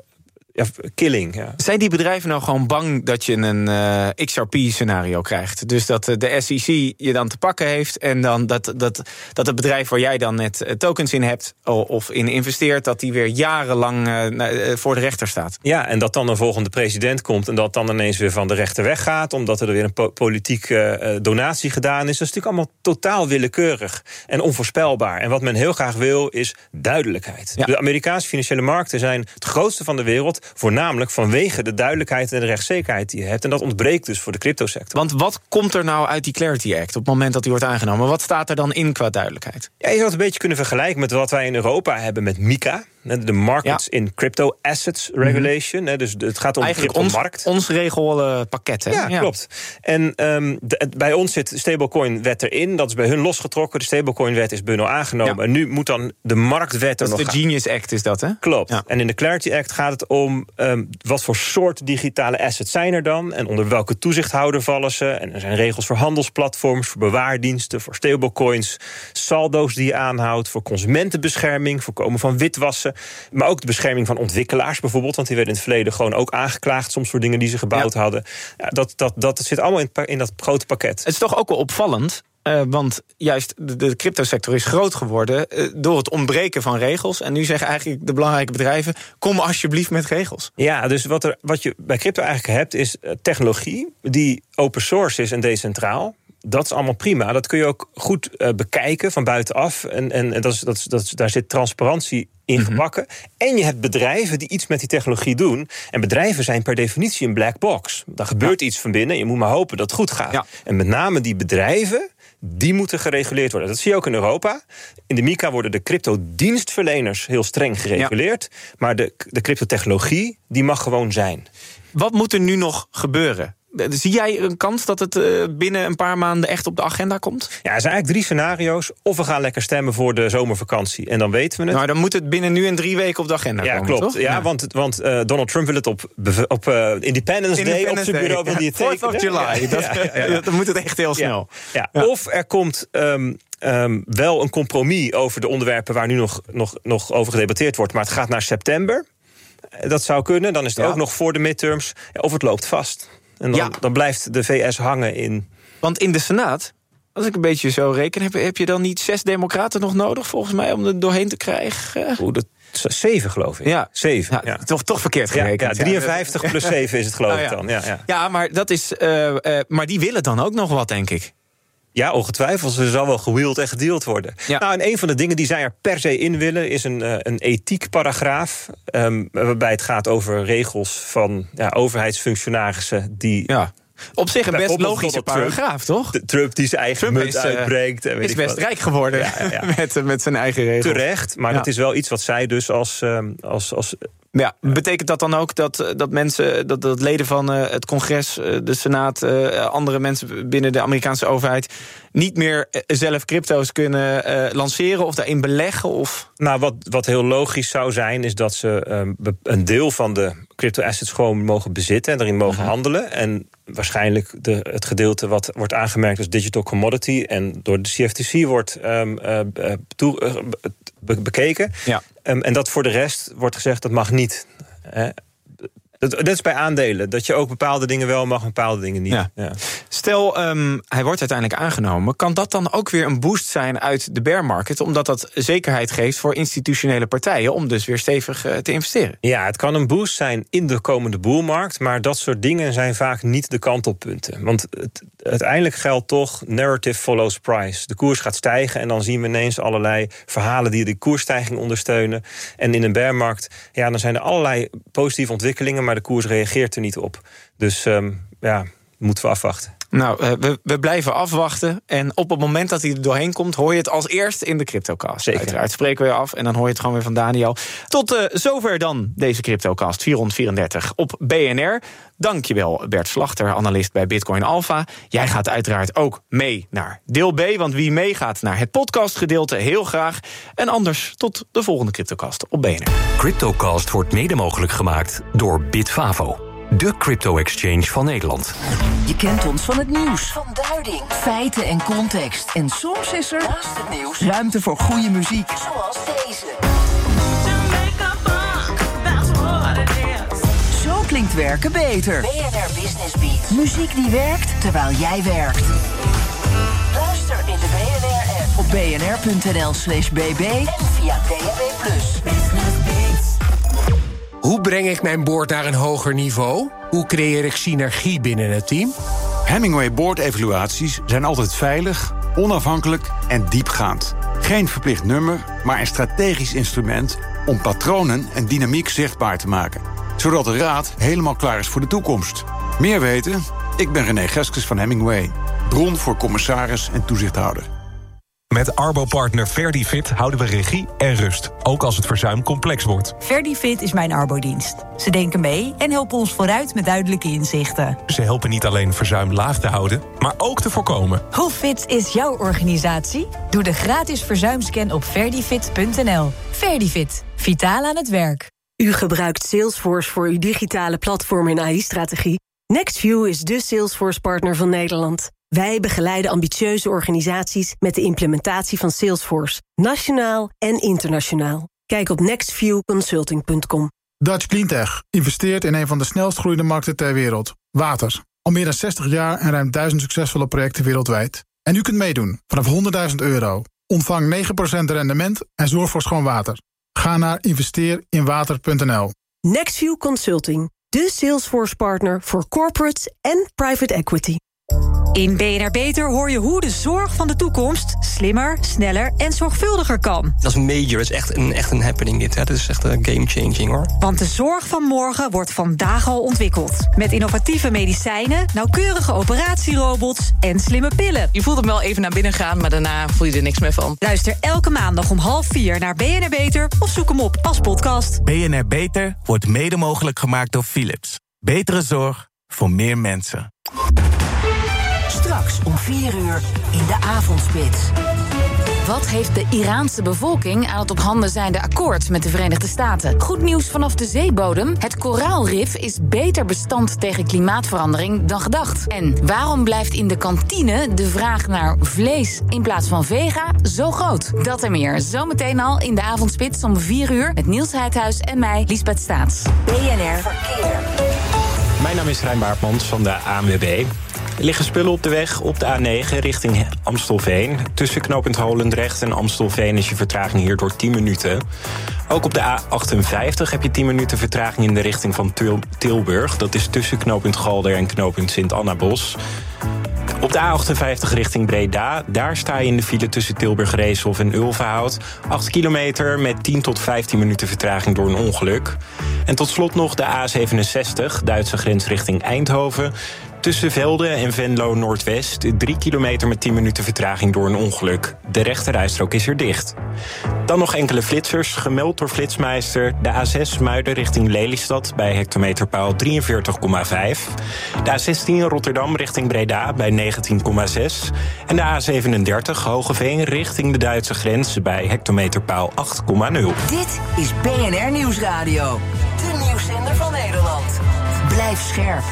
killing. Ja. Zijn die bedrijven nou gewoon bang dat je een XRP-scenario krijgt? Dus dat de SEC je dan te pakken heeft en dan dat het bedrijf waar jij dan net tokens in hebt of in investeert, dat die weer jarenlang voor de rechter staat? Ja, en dat dan een volgende president komt en dat dan ineens weer van de rechter weggaat, omdat er weer een politieke donatie gedaan is. Dat is natuurlijk allemaal totaal willekeurig en onvoorspelbaar. En wat men heel graag wil, is duidelijkheid. Ja. De Amerikaanse financiële markten zijn het grootste van de wereld, voornamelijk vanwege de duidelijkheid en de rechtszekerheid die je hebt. En dat ontbreekt dus voor de cryptosector. Want wat komt er nou uit die Clarity Act op het moment dat die wordt aangenomen? Wat staat er dan in qua duidelijkheid? Ja, je zou het een beetje kunnen vergelijken met wat wij in Europa hebben met MiCA. De Markets in Crypto Assets Regulation. Dus het gaat om eigenlijk de cryptomarkt. Ons regelpakket. Ja, klopt. En bij ons zit de stablecoin-wet erin. Dat is bij hun losgetrokken. De stablecoin-wet is bij hun al aangenomen. Ja. En nu moet dan de marktwet er nog gaan. De Genius Act is dat, hè? Klopt. Ja. En in de Clarity Act gaat het om wat voor soort digitale assets zijn er dan en onder welke toezichthouder vallen ze. En er zijn regels voor handelsplatforms, voor bewaardiensten, voor stablecoins, saldo's die je aanhoudt, voor consumentenbescherming, voorkomen van witwassen, maar ook de bescherming van ontwikkelaars bijvoorbeeld, want die werden in het verleden gewoon ook aangeklaagd soms voor dingen die ze gebouwd hadden. Ja, dat zit allemaal in dat grote pakket. Het is toch ook wel opvallend, want juist de cryptosector is groot geworden door het ontbreken van regels. En nu zeggen eigenlijk de belangrijke bedrijven, kom alsjeblieft met regels. Ja, dus wat je bij crypto eigenlijk hebt, is technologie die open source is en decentraal. Dat is allemaal prima. Dat kun je ook goed bekijken van buitenaf. En daar zit transparantie in gebakken. En je hebt bedrijven die iets met die technologie doen. En bedrijven zijn per definitie een black box. Daar gebeurt iets van binnen. Je moet maar hopen dat het goed gaat. Ja. En met name die bedrijven, die moeten gereguleerd worden. Dat zie je ook in Europa. In de MiCA worden de cryptodienstverleners heel streng gereguleerd. Ja. Maar de cryptotechnologie, die mag gewoon zijn. Wat moet er nu nog gebeuren? Zie jij een kans dat het binnen een paar maanden echt op de agenda komt? Ja, er zijn eigenlijk 3 scenario's. Of we gaan lekker stemmen voor de zomervakantie. En dan weten we het. Nou, dan moet het binnen nu en 3 weken op de agenda komen, klopt. Toch? Ja, want Donald Trump wil het op Independence Day op zijn bureau wil die het tekenen. 4th of July. Dan moet het echt heel snel. Ja. Of er komt wel een compromis over de onderwerpen waar nu nog over gedebatteerd wordt. Maar het gaat naar september. Dat zou kunnen. Dan is het ook nog voor de midterms. Of het loopt vast. En dan blijft de VS hangen in. Want in de Senaat, als ik een beetje zo reken, heb je dan niet 6 democraten nog nodig, volgens mij, om er doorheen te krijgen? 7, geloof ik. Ja, 7. Ja. Toch verkeerd gerekend. 53 plus 7 is het, geloof ik dan. Ja, maar dat is. Maar die willen dan ook nog wat, denk ik. Ja, ongetwijfeld. Er zal wel gewheeld en gedeeld worden. Ja. Nou, en een van de dingen die zij er per se in willen is een ethiekparagraaf. Waarbij het gaat over regels van overheidsfunctionarissen die. Ja. Op zich een best logische paragraaf, toch? Trump die zijn eigen munt uitbreekt. En is best rijk geworden met zijn eigen regels. Terecht, maar dat is wel iets wat zij dus als Ja, betekent dat dan ook dat mensen, dat leden van het congres, de senaat, andere mensen binnen de Amerikaanse overheid niet meer zelf crypto's kunnen lanceren of daarin beleggen? Of? Nou, wat heel logisch zou zijn, is dat ze een deel van de crypto-assets gewoon mogen bezitten en daarin mogen handelen. En waarschijnlijk het gedeelte wat wordt aangemerkt als digital commodity en door de CFTC wordt bekeken. Ja. En dat voor de rest wordt gezegd, dat mag niet. Dat is bij aandelen, dat je ook bepaalde dingen wel mag en bepaalde dingen niet. Ja. Ja. Stel, hij wordt uiteindelijk aangenomen. Kan dat dan ook weer een boost zijn uit de bear market? Omdat dat zekerheid geeft voor institutionele partijen om dus weer stevig te investeren. Ja, het kan een boost zijn in de komende boelmarkt, maar dat soort dingen zijn vaak niet de kantelpunten. Want uiteindelijk geldt toch, narrative follows price. De koers gaat stijgen en dan zien we ineens allerlei verhalen die de koersstijging ondersteunen. En in een bearmarkt, dan zijn er allerlei positieve ontwikkelingen, maar de koers reageert er niet op. Dus moeten we afwachten. Nou, we blijven afwachten. En op het moment dat hij er doorheen komt, hoor je het als eerst in de CryptoCast. Zeker. Uiteraard spreken we af en dan hoor je het gewoon weer van Daniel. Tot zover dan deze CryptoCast 434 op BNR. Dankjewel Bert Slachter, analist bij Bitcoin Alpha. Jij gaat uiteraard ook mee naar deel B, want wie meegaat naar het podcastgedeelte, heel graag. En anders tot de volgende CryptoCast op BNR. CryptoCast wordt mede mogelijk gemaakt door Bitfavo, de crypto-exchange van Nederland. Je kent ons van het nieuws, van duiding, feiten en context. En soms is er, naast het nieuws, ruimte voor goede muziek. Zoals deze. Zo klinkt werken beter. BNR Business Beat. Muziek die werkt terwijl jij werkt. Luister in de BNR-app op bnr.nl/bb en via DAB+. Hoe breng ik mijn boord naar een hoger niveau? Hoe creëer ik synergie binnen het team? Hemingway boordevaluaties zijn altijd veilig, onafhankelijk en diepgaand. Geen verplicht nummer, maar een strategisch instrument om patronen en dynamiek zichtbaar te maken. Zodat de raad helemaal klaar is voor de toekomst. Meer weten? Ik ben René Geskes van Hemingway. Bron voor commissaris en toezichthouder. Met Arbo-partner Verdifit houden we regie en rust, ook als het verzuim complex wordt. Verdifit is mijn Arbo-dienst. Ze denken mee en helpen ons vooruit met duidelijke inzichten. Ze helpen niet alleen verzuim laag te houden, maar ook te voorkomen. Hoe fit is jouw organisatie? Doe de gratis verzuimscan op verdifit.nl. Verdifit, vitaal aan het werk. U gebruikt Salesforce voor uw digitale platform en AI-strategie. Nextview is de Salesforce-partner van Nederland. Wij begeleiden ambitieuze organisaties met de implementatie van Salesforce, nationaal en internationaal. Kijk op nextviewconsulting.com. Dutch Cleantech investeert in een van de snelst groeiende markten ter wereld, water. Al meer dan 60 jaar en ruim 1000 succesvolle projecten wereldwijd. En u kunt meedoen vanaf €100.000. Ontvang 9% rendement en zorg voor schoon water. Ga naar investeerinwater.nl. Nextview Consulting, de Salesforce-partner voor corporates en private equity. In BNR Beter hoor je hoe de zorg van de toekomst slimmer, sneller en zorgvuldiger kan. Dat is major, dat is echt een happening dit. Hè. Dat is echt een game-changing hoor. Want de zorg van morgen wordt vandaag al ontwikkeld. Met innovatieve medicijnen, nauwkeurige operatierobots en slimme pillen. Je voelt hem wel even naar binnen gaan, maar daarna voel je er niks meer van. Luister elke maandag om 3:30 naar BNR Beter of zoek hem op als podcast. BNR Beter wordt mede mogelijk gemaakt door Philips. Betere zorg voor meer mensen. Straks om 4:00 in de avondspits. Wat heeft de Iraanse bevolking aan het op handen zijnde akkoord met de Verenigde Staten? Goed nieuws vanaf de zeebodem. Het koraalrif is beter bestand tegen klimaatverandering dan gedacht. En waarom blijft in de kantine de vraag naar vlees in plaats van vega zo groot? Dat en meer zometeen al in de avondspits om 4:00 met Niels Heidhuis en mij, Liesbeth Staats. BNR Verkeer. Mijn naam is Rein Baartmans van de ANWB. Er liggen spullen op de weg op de A9 richting Amstelveen. Tussen knooppunt Holendrecht en Amstelveen is je vertraging hierdoor 10 minuten. Ook op de A58 heb je 10 minuten vertraging in de richting van Tilburg. Dat is tussen knooppunt Galder en knooppunt Sint-Annabos. Op de A58 richting Breda, daar sta je in de file tussen Tilburg-Reeshof en Ulvenhout. 8 kilometer met 10 tot 15 minuten vertraging door een ongeluk. En tot slot nog de A67, Duitse grens richting Eindhoven. Tussen Velde en Venlo Noordwest, 3 kilometer met 10 minuten vertraging door een ongeluk. De rechterrijstrook is er dicht. Dan nog enkele flitsers, gemeld door Flitsmeister. De A6 Muiden richting Lelystad bij hectometerpaal 43,5. De A16 Rotterdam richting Breda bij 19,6. En de A37 Hogeveen richting de Duitse grens bij hectometerpaal 8,0. Dit is BNR Nieuwsradio. De nieuwszender van Nederland. Blijf scherp.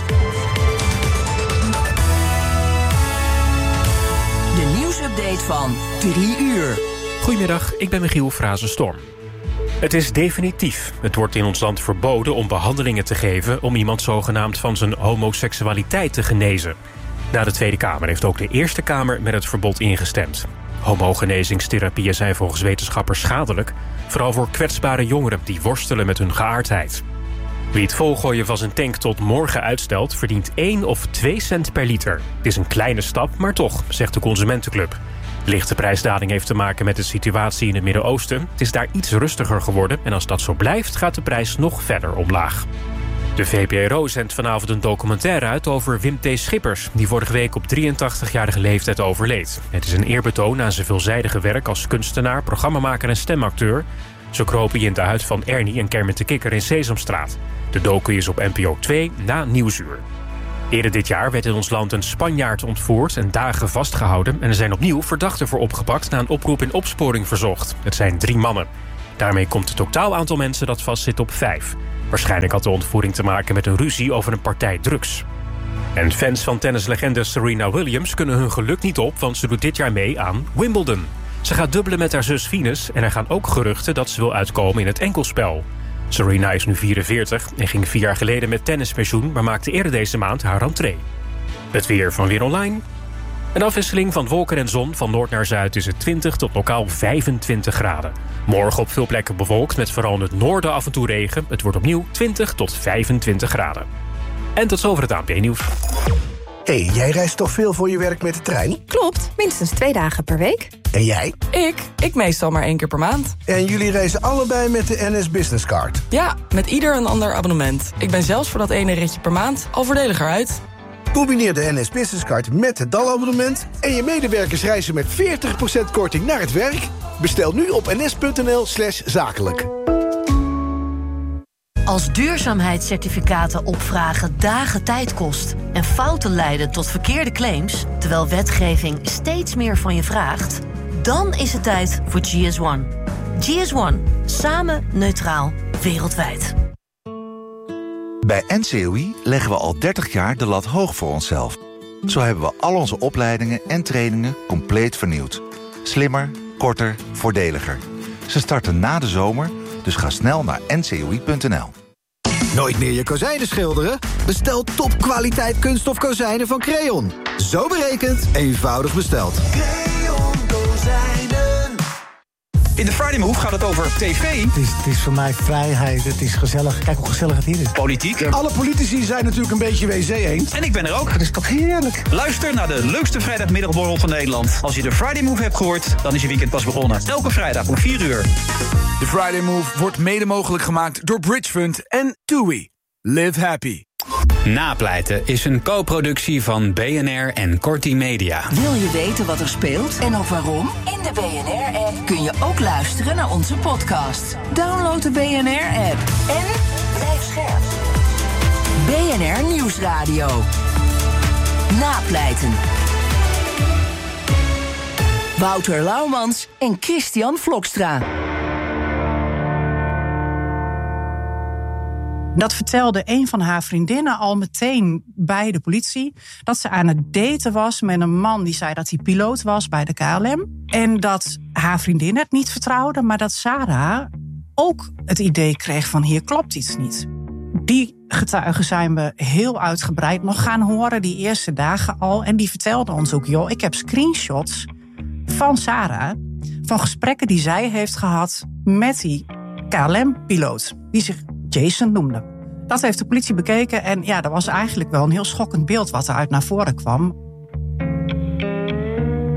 De nieuwsupdate van 3 uur. Goedemiddag, ik ben Michiel Frazenstorm. Het is definitief. Het wordt in ons land verboden om behandelingen te geven om iemand zogenaamd van zijn homoseksualiteit te genezen. Na de Tweede Kamer heeft ook de Eerste Kamer met het verbod ingestemd. Homogenezingstherapieën zijn volgens wetenschappers schadelijk, vooral voor kwetsbare jongeren die worstelen met hun geaardheid. Wie het volgooien van zijn tank tot morgen uitstelt, verdient 1 of 2 cent per liter. Het is een kleine stap, maar toch, zegt de Consumentenclub. Lichte prijsdaling heeft te maken met de situatie in het Midden-Oosten. Het is daar iets rustiger geworden en als dat zo blijft, gaat de prijs nog verder omlaag. De VPRO zendt vanavond een documentaire uit over Wim T. Schippers, die vorige week op 83-jarige leeftijd overleed. Het is een eerbetoon aan zijn veelzijdige werk als kunstenaar, programmamaker en stemacteur. Zo kropen je in de huid van Ernie en Kermit de Kikker in Sesamstraat. De docu is op NPO 2 na Nieuwsuur. Eerder dit jaar werd in ons land een Spanjaard ontvoerd en dagen vastgehouden. En er zijn opnieuw verdachten voor opgepakt na een oproep in opsporing verzocht. Het zijn 3 mannen. Daarmee komt het totaal aantal mensen dat vastzit op 5. Waarschijnlijk had de ontvoering te maken met een ruzie over een partij drugs. En fans van tennislegende Serena Williams kunnen hun geluk niet op, want ze doet dit jaar mee aan Wimbledon. Ze gaat dubbelen met haar zus Venus en er gaan ook geruchten dat ze wil uitkomen in het enkelspel. Serena is nu 44 en ging 4 jaar geleden met tennispensioen, maar maakte eerder deze maand haar rentree. Het weer van Weer Online. Een afwisseling van wolken en zon. Van noord naar zuid is het 20 tot lokaal 25 graden. Morgen op veel plekken bewolkt met vooral in het noorden af en toe regen. Het wordt opnieuw 20 tot 25 graden. En tot zover het ANP-nieuws. Hé, jij reist toch veel voor je werk met de trein? Klopt, minstens 2 dagen per week. En jij? Ik meestal maar 1 keer per maand. En jullie reizen allebei met de NS Business Card? Ja, met ieder een ander abonnement. Ik ben zelfs voor dat ene ritje per maand al voordeliger uit. Combineer de NS Business Card met het DAL-abonnement en je medewerkers reizen met 40% korting naar het werk? Bestel nu op ns.nl/zakelijk. Als duurzaamheidscertificaten opvragen dagen tijd kost en fouten leiden tot verkeerde claims, terwijl wetgeving steeds meer van je vraagt, dan is het tijd voor GS1. GS1. Samen neutraal wereldwijd. Bij NCOI leggen we al 30 jaar de lat hoog voor onszelf. Zo hebben we al onze opleidingen en trainingen compleet vernieuwd. Slimmer, korter, voordeliger. Ze starten na de zomer, dus ga snel naar ncoi.nl. Nooit meer je kozijnen schilderen? Bestel topkwaliteit kunststof kozijnen van Creon. Zo berekend, eenvoudig besteld. Creon kozijnen. In de Friday Move gaat het over tv. Het is voor mij vrijheid, het is gezellig. Kijk hoe gezellig het hier is. Politiek. Alle politici zijn natuurlijk een beetje WC-eend. En ik ben er ook. Dat is toch heerlijk. Luister naar de leukste vrijdagmiddagborrel van Nederland. Als je de Friday Move hebt gehoord, dan is je weekend pas begonnen. Elke vrijdag om 4 uur. De Friday Move wordt mede mogelijk gemaakt door Bridge Fund en TUI. Live happy. Napleiten is een co-productie van BNR en Corti Media. Wil je weten wat er speelt en ook waarom? In de BNR-app kun je ook luisteren naar onze podcast. Download de BNR-app en blijf scherp. BNR Nieuwsradio. Napleiten. Wouter Laumans en Christian Vlokstra. Dat vertelde een van haar vriendinnen al meteen bij de politie. Dat ze aan het daten was met een man die zei dat hij piloot was bij de KLM. En dat haar vriendin het niet vertrouwde, maar dat Sarah ook het idee kreeg van hier klopt iets niet. Die getuigen zijn we heel uitgebreid nog gaan horen die eerste dagen al. En die vertelden ons ook, joh, ik heb screenshots van Sarah, van gesprekken die zij heeft gehad met die KLM-piloot, die zich Jason noemde. Dat heeft de politie bekeken en ja, dat was eigenlijk wel een heel schokkend beeld wat eruit naar voren kwam.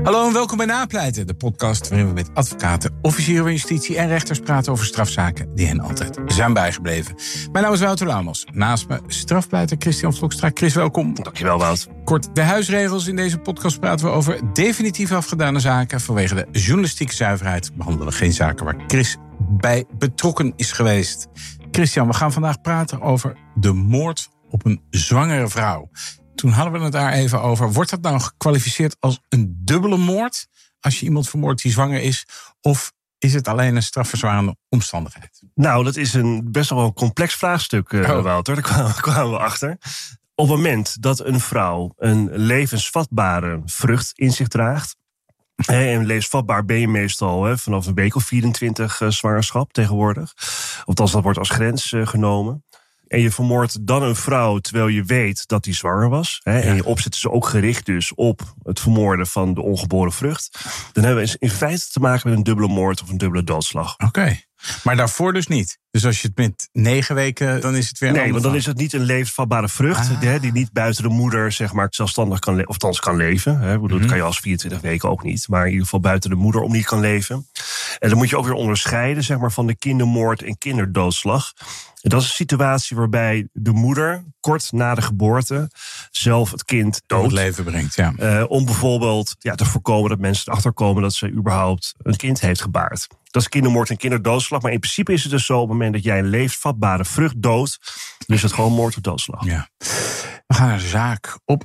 Hallo en welkom bij Napleiten, de podcast waarin we met advocaten, officieren van justitie en rechters praten over strafzaken die hen altijd zijn bijgebleven. Mijn naam is Wouter Laumels. Naast me strafpleiter Christian Vlokstra. Chris, welkom. Dankjewel, Wout. Kort de huisregels. In deze podcast praten we over definitief afgedane zaken. Vanwege de journalistieke zuiverheid behandelen we geen zaken waar Chris bij betrokken is geweest. Christian, we gaan vandaag praten over de moord op een zwangere vrouw. Toen hadden we het daar even over. Wordt dat nou gekwalificeerd als een dubbele moord als je iemand vermoordt die zwanger is? Of is het alleen een strafverzwarende omstandigheid? Nou, dat is een best wel een complex vraagstuk, Wouter. Daar kwamen we achter. Op het moment dat een vrouw een levensvatbare vrucht in zich draagt, en levensvatbaar ben je meestal vanaf een week of 24 zwangerschap tegenwoordig. Althans, dat wordt als grens genomen. En je vermoordt dan een vrouw terwijl je weet dat die zwanger was. En je opzet is ook gericht dus op het vermoorden van de ongeboren vrucht. Dan hebben we in feite te maken met een dubbele moord of een dubbele doodslag. Oké. Maar daarvoor dus niet. Dus als je het met 9 weken, dan is het weer een Nee, want dan is het niet een levensvatbare vrucht. Die niet buiten de moeder zeg maar zelfstandig kan leven. Dat kan je als 24 weken ook niet. Maar in ieder geval buiten de moeder om niet kan leven. En dan moet je ook weer onderscheiden zeg maar, van de kindermoord en kinderdoodslag. En dat is een situatie waarbij de moeder kort na de geboorte zelf het kind dood het leven brengt. Ja. Om bijvoorbeeld te voorkomen dat mensen erachter komen dat ze überhaupt een kind heeft gebaard. Dat is kindermoord en kinderdoodslag. Maar in principe is het dus zo op het moment dat jij een levensvatbare vrucht doodt, dan is het gewoon moord of doodslag. Ja. We gaan naar de zaak. Op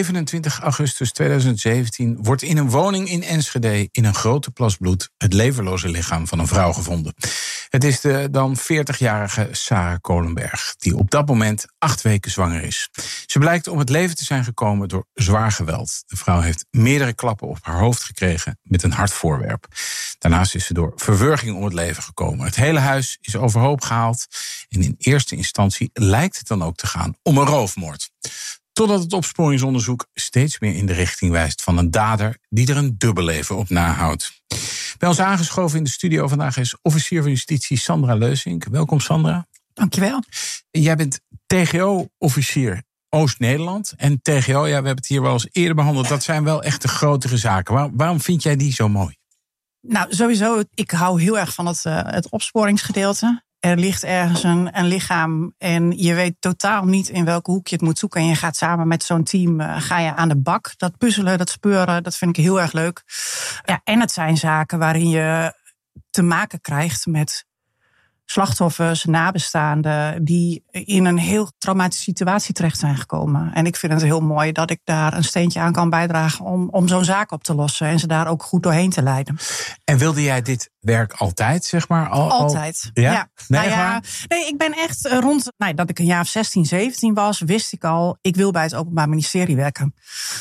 27 augustus 2017 wordt in een woning in Enschede in een grote plas bloed het levenloze lichaam van een vrouw gevonden. Het is de dan 40-jarige Sarah Kolenberg, die op dat moment 8 weken zwanger is. Ze blijkt om het leven te zijn gekomen door zwaar geweld. De vrouw heeft meerdere klappen op haar hoofd gekregen met een hard voorwerp. Daarnaast is ze door verwurging om het leven gekomen. Het hele huis is overhoop gehaald en in eerste instantie lijkt het dan ook te gaan om een roofmoord. Totdat het opsporingsonderzoek steeds meer in de richting wijst van een dader die er een dubbelleven op nahoudt. Bij ons aangeschoven in de studio vandaag is officier van justitie Sandra Leusink. Welkom Sandra. Dankjewel. Jij bent TGO-officier Oost-Nederland. En TGO, we hebben het hier wel eens eerder behandeld, dat zijn wel echt de grotere zaken. Waarom vind jij die zo mooi? Nou, sowieso, ik hou heel erg van het opsporingsgedeelte. Er ligt ergens een lichaam en je weet totaal niet in welke hoek je het moet zoeken. En je gaat samen met zo'n team ga je aan de bak. Dat puzzelen, dat speuren, dat vind ik heel erg leuk. Ja, en het zijn zaken waarin je te maken krijgt met slachtoffers, nabestaanden die in een heel traumatische situatie terecht zijn gekomen. En ik vind het heel mooi dat ik daar een steentje aan kan bijdragen om zo'n zaak op te lossen en ze daar ook goed doorheen te leiden. En wilde jij dit werk altijd, zeg maar? Altijd. Ja? Nee, ik ben echt dat ik een jaar of 16, 17 was, wist ik al, ik wil bij het Openbaar Ministerie werken.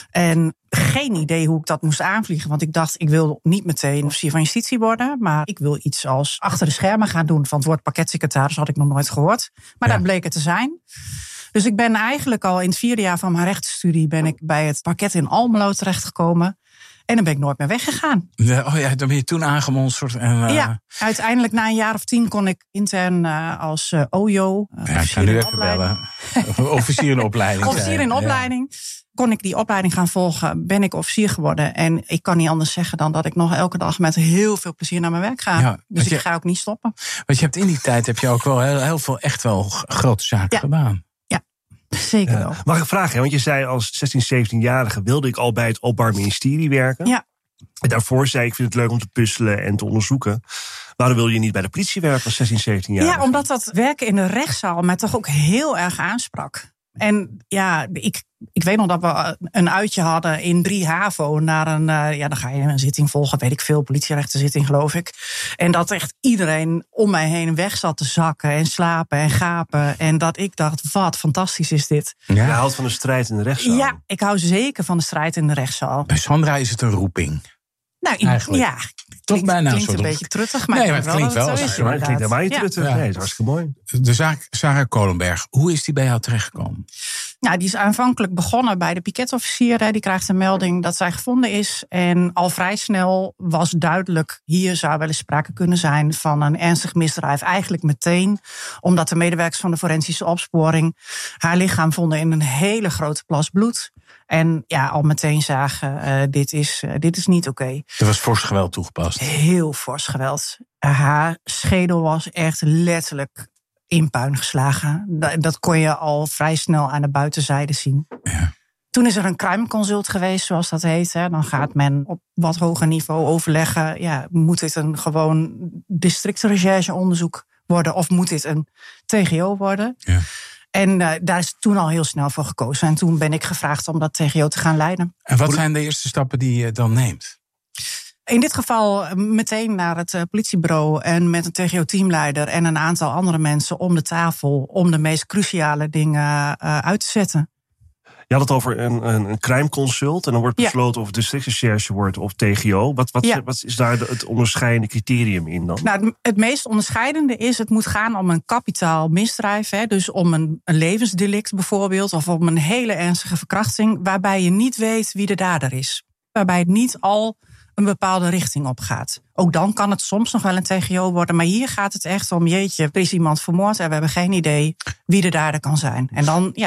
En geen idee hoe ik dat moest aanvliegen. Want ik dacht, ik wil niet meteen officier van justitie worden. Maar ik wil iets als achter de schermen gaan doen. Van het woord pakketsecretaris had ik nog nooit gehoord. Maar dat bleek het te zijn. Dus ik ben eigenlijk al in het 4e jaar van mijn rechtenstudie ben ik bij het parket in Almelo terechtgekomen. En dan ben ik nooit meer weggegaan. Dan ben je toen aangemonsterd. Ja, uiteindelijk na een jaar of 10 kon ik intern als OJO. Ik ga nu even bellen. Officier in opleiding. Officier in opleiding. Kon ik die opleiding gaan volgen, ben ik officier geworden. En ik kan niet anders zeggen dan dat ik nog elke dag met heel veel plezier naar mijn werk ga. Ja, dus ik ga ook niet stoppen. Want je hebt in die tijd ook wel heel veel echt wel grote zaken gedaan. Ja, zeker wel. Mag ik vragen, want je zei als 16, 17-jarige wilde ik al bij het Openbaar Ministerie werken. Ja. En daarvoor zei ik vind het leuk om te puzzelen en te onderzoeken. Waarom wil je niet bij de politie werken als 16, 17 jaar? Ja, omdat dat werken in de rechtszaal mij toch ook heel erg aansprak. En ja, ik weet nog dat we een uitje hadden in 3 HAVO naar dan ga je een zitting volgen, weet ik veel, politierechtenzitting geloof ik. En dat echt iedereen om mij heen weg zat te zakken en slapen en gapen. En dat ik dacht, wat fantastisch is dit. Ja. Je houdt van de strijd in de rechtszaal. Ja, ik hou zeker van de strijd in de rechtszaal. Bij Sandra is het een roeping. Nou, eigenlijk. Ja. Toch bijna klinkt een beetje truttig, maar het klinkt wel. Het klinkt helemaal niet truttig. Nee, het is hartstikke mooi. De zaak Sarah Kolenberg, hoe is die bij jou terechtgekomen? Ja, die is aanvankelijk begonnen bij de piketofficier. Die krijgt een melding dat zij gevonden is. En al vrij snel was duidelijk, hier zou wel eens sprake kunnen zijn van een ernstig misdrijf. Eigenlijk meteen, omdat de medewerkers van de forensische opsporing haar lichaam vonden in een hele grote plas bloed. En ja, al meteen zagen, dit is niet oké. Er was fors geweld toegepast. Heel fors geweld. Haar schedel was echt letterlijk in puin geslagen. Dat kon je al vrij snel aan de buitenzijde zien. Ja. Toen is er een crime consult geweest, zoals dat heet. Dan gaat men op wat hoger niveau overleggen. Ja, moet dit een gewoon districtrechercheonderzoek worden? Of moet dit een TGO worden? Ja. En daar is toen al heel snel voor gekozen. En toen ben ik gevraagd om dat TGO te gaan leiden. En wat zijn de eerste stappen die je dan neemt? In dit geval meteen naar het politiebureau en met een TGO-teamleider en een aantal andere mensen om de tafel om de meest cruciale dingen uit te zetten. Je had het over een crime consult en dan wordt besloten of het districtrecherche wordt of TGO. Wat is daar het onderscheidende criterium in dan? Nou, het meest onderscheidende is, het moet gaan om een kapitaal misdrijf. Dus om een levensdelict bijvoorbeeld, of om een hele ernstige verkrachting, waarbij je niet weet wie de dader is. Waarbij het niet al een bepaalde richting op gaat. Ook dan kan het soms nog wel een TGO worden. Maar hier gaat het echt om, jeetje, er is iemand vermoord en we hebben geen idee wie de dader kan zijn. En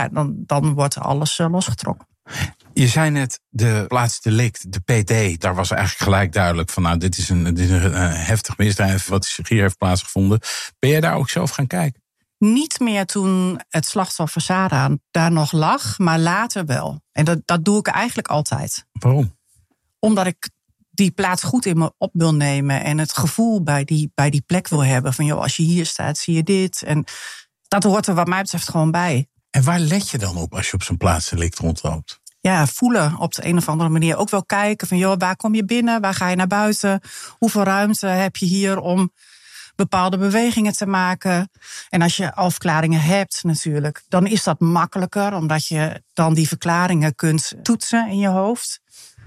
dan wordt alles losgetrokken. Je zei net, de plaatsdelict, de PD, daar was eigenlijk gelijk duidelijk van, nou, dit is een heftig misdrijf wat hier heeft plaatsgevonden. Ben jij daar ook zelf gaan kijken? Niet meer toen het slachtoffer Sarah daar nog lag, maar later wel. En dat doe ik eigenlijk altijd. Waarom? Omdat ik die plaats goed in me op wil nemen en het gevoel bij die plek wil hebben. Van, joh, als je hier staat, zie je dit. En dat hoort er wat mij betreft gewoon bij. En waar let je dan op als je op zo'n plaatsdelict rondloopt? Ja, voelen op de een of andere manier. Ook wel kijken van, joh, waar kom je binnen? Waar ga je naar buiten? Hoeveel ruimte heb je hier om bepaalde bewegingen te maken? En als je al verklaringen hebt natuurlijk, dan is dat makkelijker, omdat je dan die verklaringen kunt toetsen in je hoofd.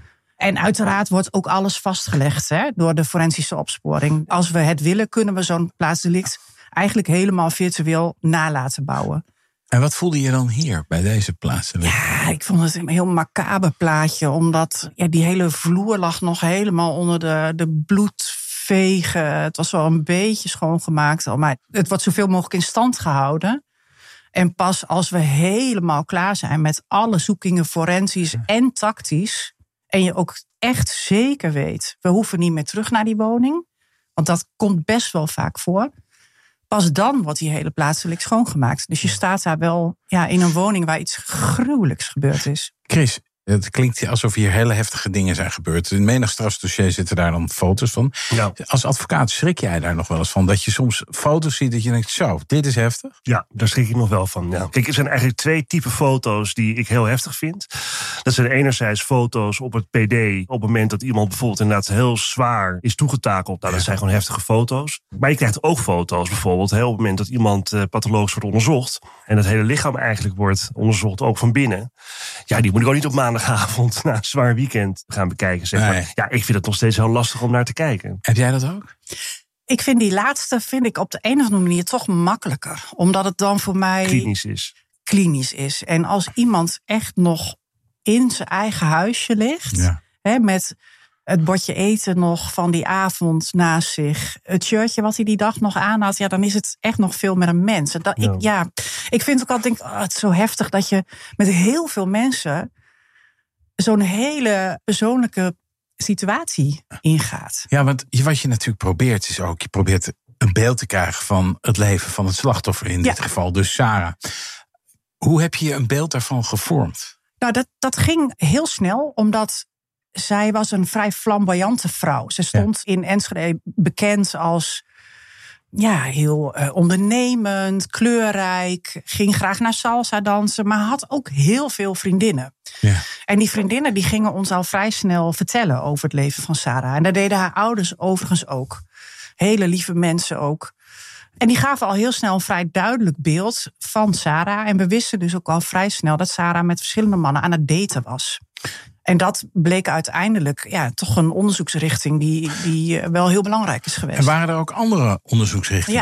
En uiteraard wordt ook alles vastgelegd door de forensische opsporing. Als we het willen, kunnen we zo'n plaatsdelict eigenlijk helemaal virtueel na laten bouwen. En wat voelde je dan hier bij deze plaatsdelict? Ja, ik vond het een heel macaber plaatje, omdat die hele vloer lag nog helemaal onder de bloedvegen. Het was wel een beetje schoongemaakt, maar het wordt zoveel mogelijk in stand gehouden. En pas als we helemaal klaar zijn met alle zoekingen forensisch en tactisch, en je ook echt zeker weet, we hoeven niet meer terug naar die woning, want dat komt best wel vaak voor. Pas dan wordt die hele plaatselijk schoongemaakt. Dus je staat daar wel in een woning waar iets gruwelijks gebeurd is. Chris, het klinkt alsof hier hele heftige dingen zijn gebeurd. In menig strafdossier zitten daar dan foto's van. Ja. Als advocaat schrik jij daar nog wel eens van? Dat je soms foto's ziet dat je denkt, zo, dit is heftig? Ja, daar schrik ik nog wel van. Ja. Kijk, er zijn eigenlijk 2 typen foto's die ik heel heftig vind. Dat zijn enerzijds foto's op het PD op het moment dat iemand bijvoorbeeld inderdaad heel zwaar is toegetakeld. Nou, dat zijn gewoon heftige foto's. Maar je krijgt ook foto's bijvoorbeeld op het moment dat iemand pathologisch wordt onderzocht en het hele lichaam eigenlijk wordt onderzocht, ook van binnen. Ja, die moet ik ook niet op maandagavond na een zwaar weekend gaan bekijken. Zeg maar. Nee. Ja, ik vind het nog steeds heel lastig om naar te kijken. Heb jij dat ook? Ik vind die laatste op de een of andere manier toch makkelijker. Omdat het dan voor mij klinisch is. En als iemand echt nog in zijn eigen huisje ligt, met het bordje eten nog van die avond naast zich, het shirtje wat hij die dag nog aan had, dan is het echt nog veel meer een mens. Ik vind ook altijd, het is zo heftig dat je met heel veel mensen zo'n hele persoonlijke situatie ingaat. Ja, want wat je natuurlijk probeert is ook, je probeert een beeld te krijgen van het leven van het slachtoffer, in dit geval dus Sarah. Hoe heb je een beeld daarvan gevormd? Nou, dat ging heel snel, omdat zij was een vrij flamboyante vrouw. Ze stond in Enschede bekend als heel ondernemend, kleurrijk, ging graag naar salsa dansen, maar had ook heel veel vriendinnen. Ja. En die vriendinnen die gingen ons al vrij snel vertellen over het leven van Sarah. En dat deden haar ouders overigens ook. Hele lieve mensen ook. En die gaven al heel snel een vrij duidelijk beeld van Sarah. En we wisten dus ook al vrij snel dat Sarah met verschillende mannen aan het daten was. En dat bleek uiteindelijk toch een onderzoeksrichting die wel heel belangrijk is geweest. En waren er ook andere onderzoeksrichtingen?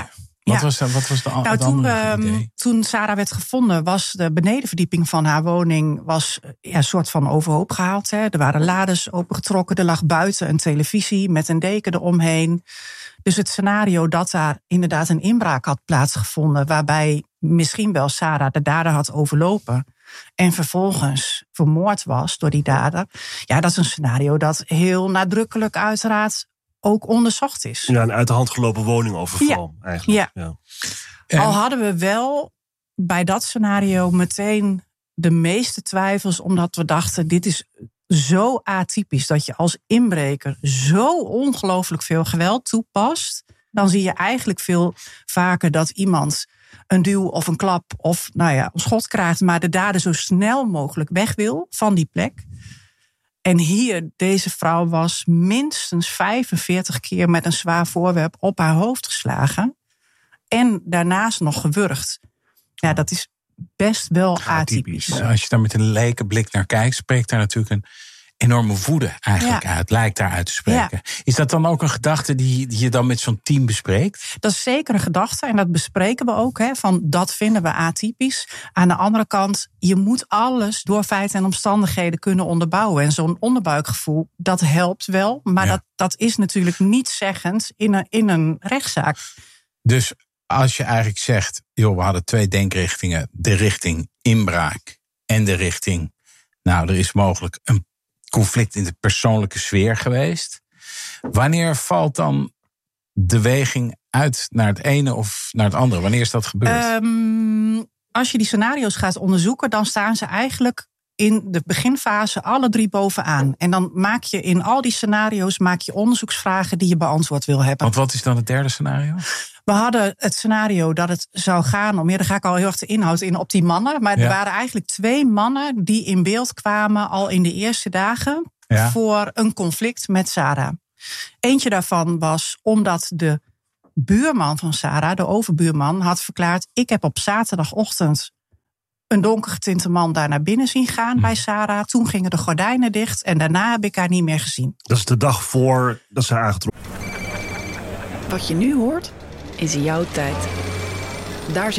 Wat was de andere idee? Toen Sarah werd gevonden, was de benedenverdieping van haar woning een soort van overhoop gehaald. Hè. Er waren lades opengetrokken, er lag buiten een televisie met een deken eromheen. Dus het scenario dat daar inderdaad een inbraak had plaatsgevonden, waarbij misschien wel Sarah de dader had overlopen en vervolgens vermoord was door die dader. Ja, dat is een scenario dat heel nadrukkelijk uiteraard ook onderzocht is. Ja, een uit de hand gelopen woningoverval eigenlijk. Ja. Al hadden we wel bij dat scenario meteen de meeste twijfels, omdat we dachten, dit is zo atypisch dat je als inbreker zo ongelooflijk veel geweld toepast. Dan zie je eigenlijk veel vaker dat iemand een duw of een klap of een schot krijgt, maar de dader zo snel mogelijk weg wil van die plek. En hier, deze vrouw was minstens 45 keer met een zwaar voorwerp op haar hoofd geslagen. En daarnaast nog gewurgd. Ja, dat is best wel atypisch. Als je daar met een lekenblik naar kijkt, spreekt daar natuurlijk een enorme woede eigenlijk uit. Lijkt daaruit te spreken. Ja. Is dat dan ook een gedachte die je dan met zo'n team bespreekt? Dat is zeker een gedachte en dat bespreken we ook. Van dat vinden we atypisch. Aan de andere kant, je moet alles door feiten en omstandigheden kunnen onderbouwen. En zo'n onderbuikgevoel, dat helpt wel. Maar dat is natuurlijk niet zeggend in een rechtszaak. Dus als je eigenlijk zegt, joh, we hadden 2 denkrichtingen. De richting inbraak en de richting, er is mogelijk een conflict in de persoonlijke sfeer geweest. Wanneer valt dan de weging uit naar het ene of naar het andere? Wanneer is dat gebeurd? Als je die scenario's gaat onderzoeken, dan staan ze eigenlijk in de beginfase alle 3 bovenaan. En dan maak je in al die scenario's onderzoeksvragen die je beantwoord wil hebben. Want wat is dan het derde scenario? We hadden het scenario dat het zou gaan om, dan ga ik al heel erg de inhoud in op die mannen. Maar er waren eigenlijk 2 mannen die in beeld kwamen al in de eerste dagen voor een conflict met Sarah. Eentje daarvan was omdat de buurman van Sarah, de overbuurman, had verklaard: ik heb op zaterdagochtend een donkergetinte man daar naar binnen zien gaan bij Sarah. Toen gingen de gordijnen dicht en daarna heb ik haar niet meer gezien. Dat is de dag voor dat ze aangetroffen. Wat je nu hoort, is jouw tijd. Daar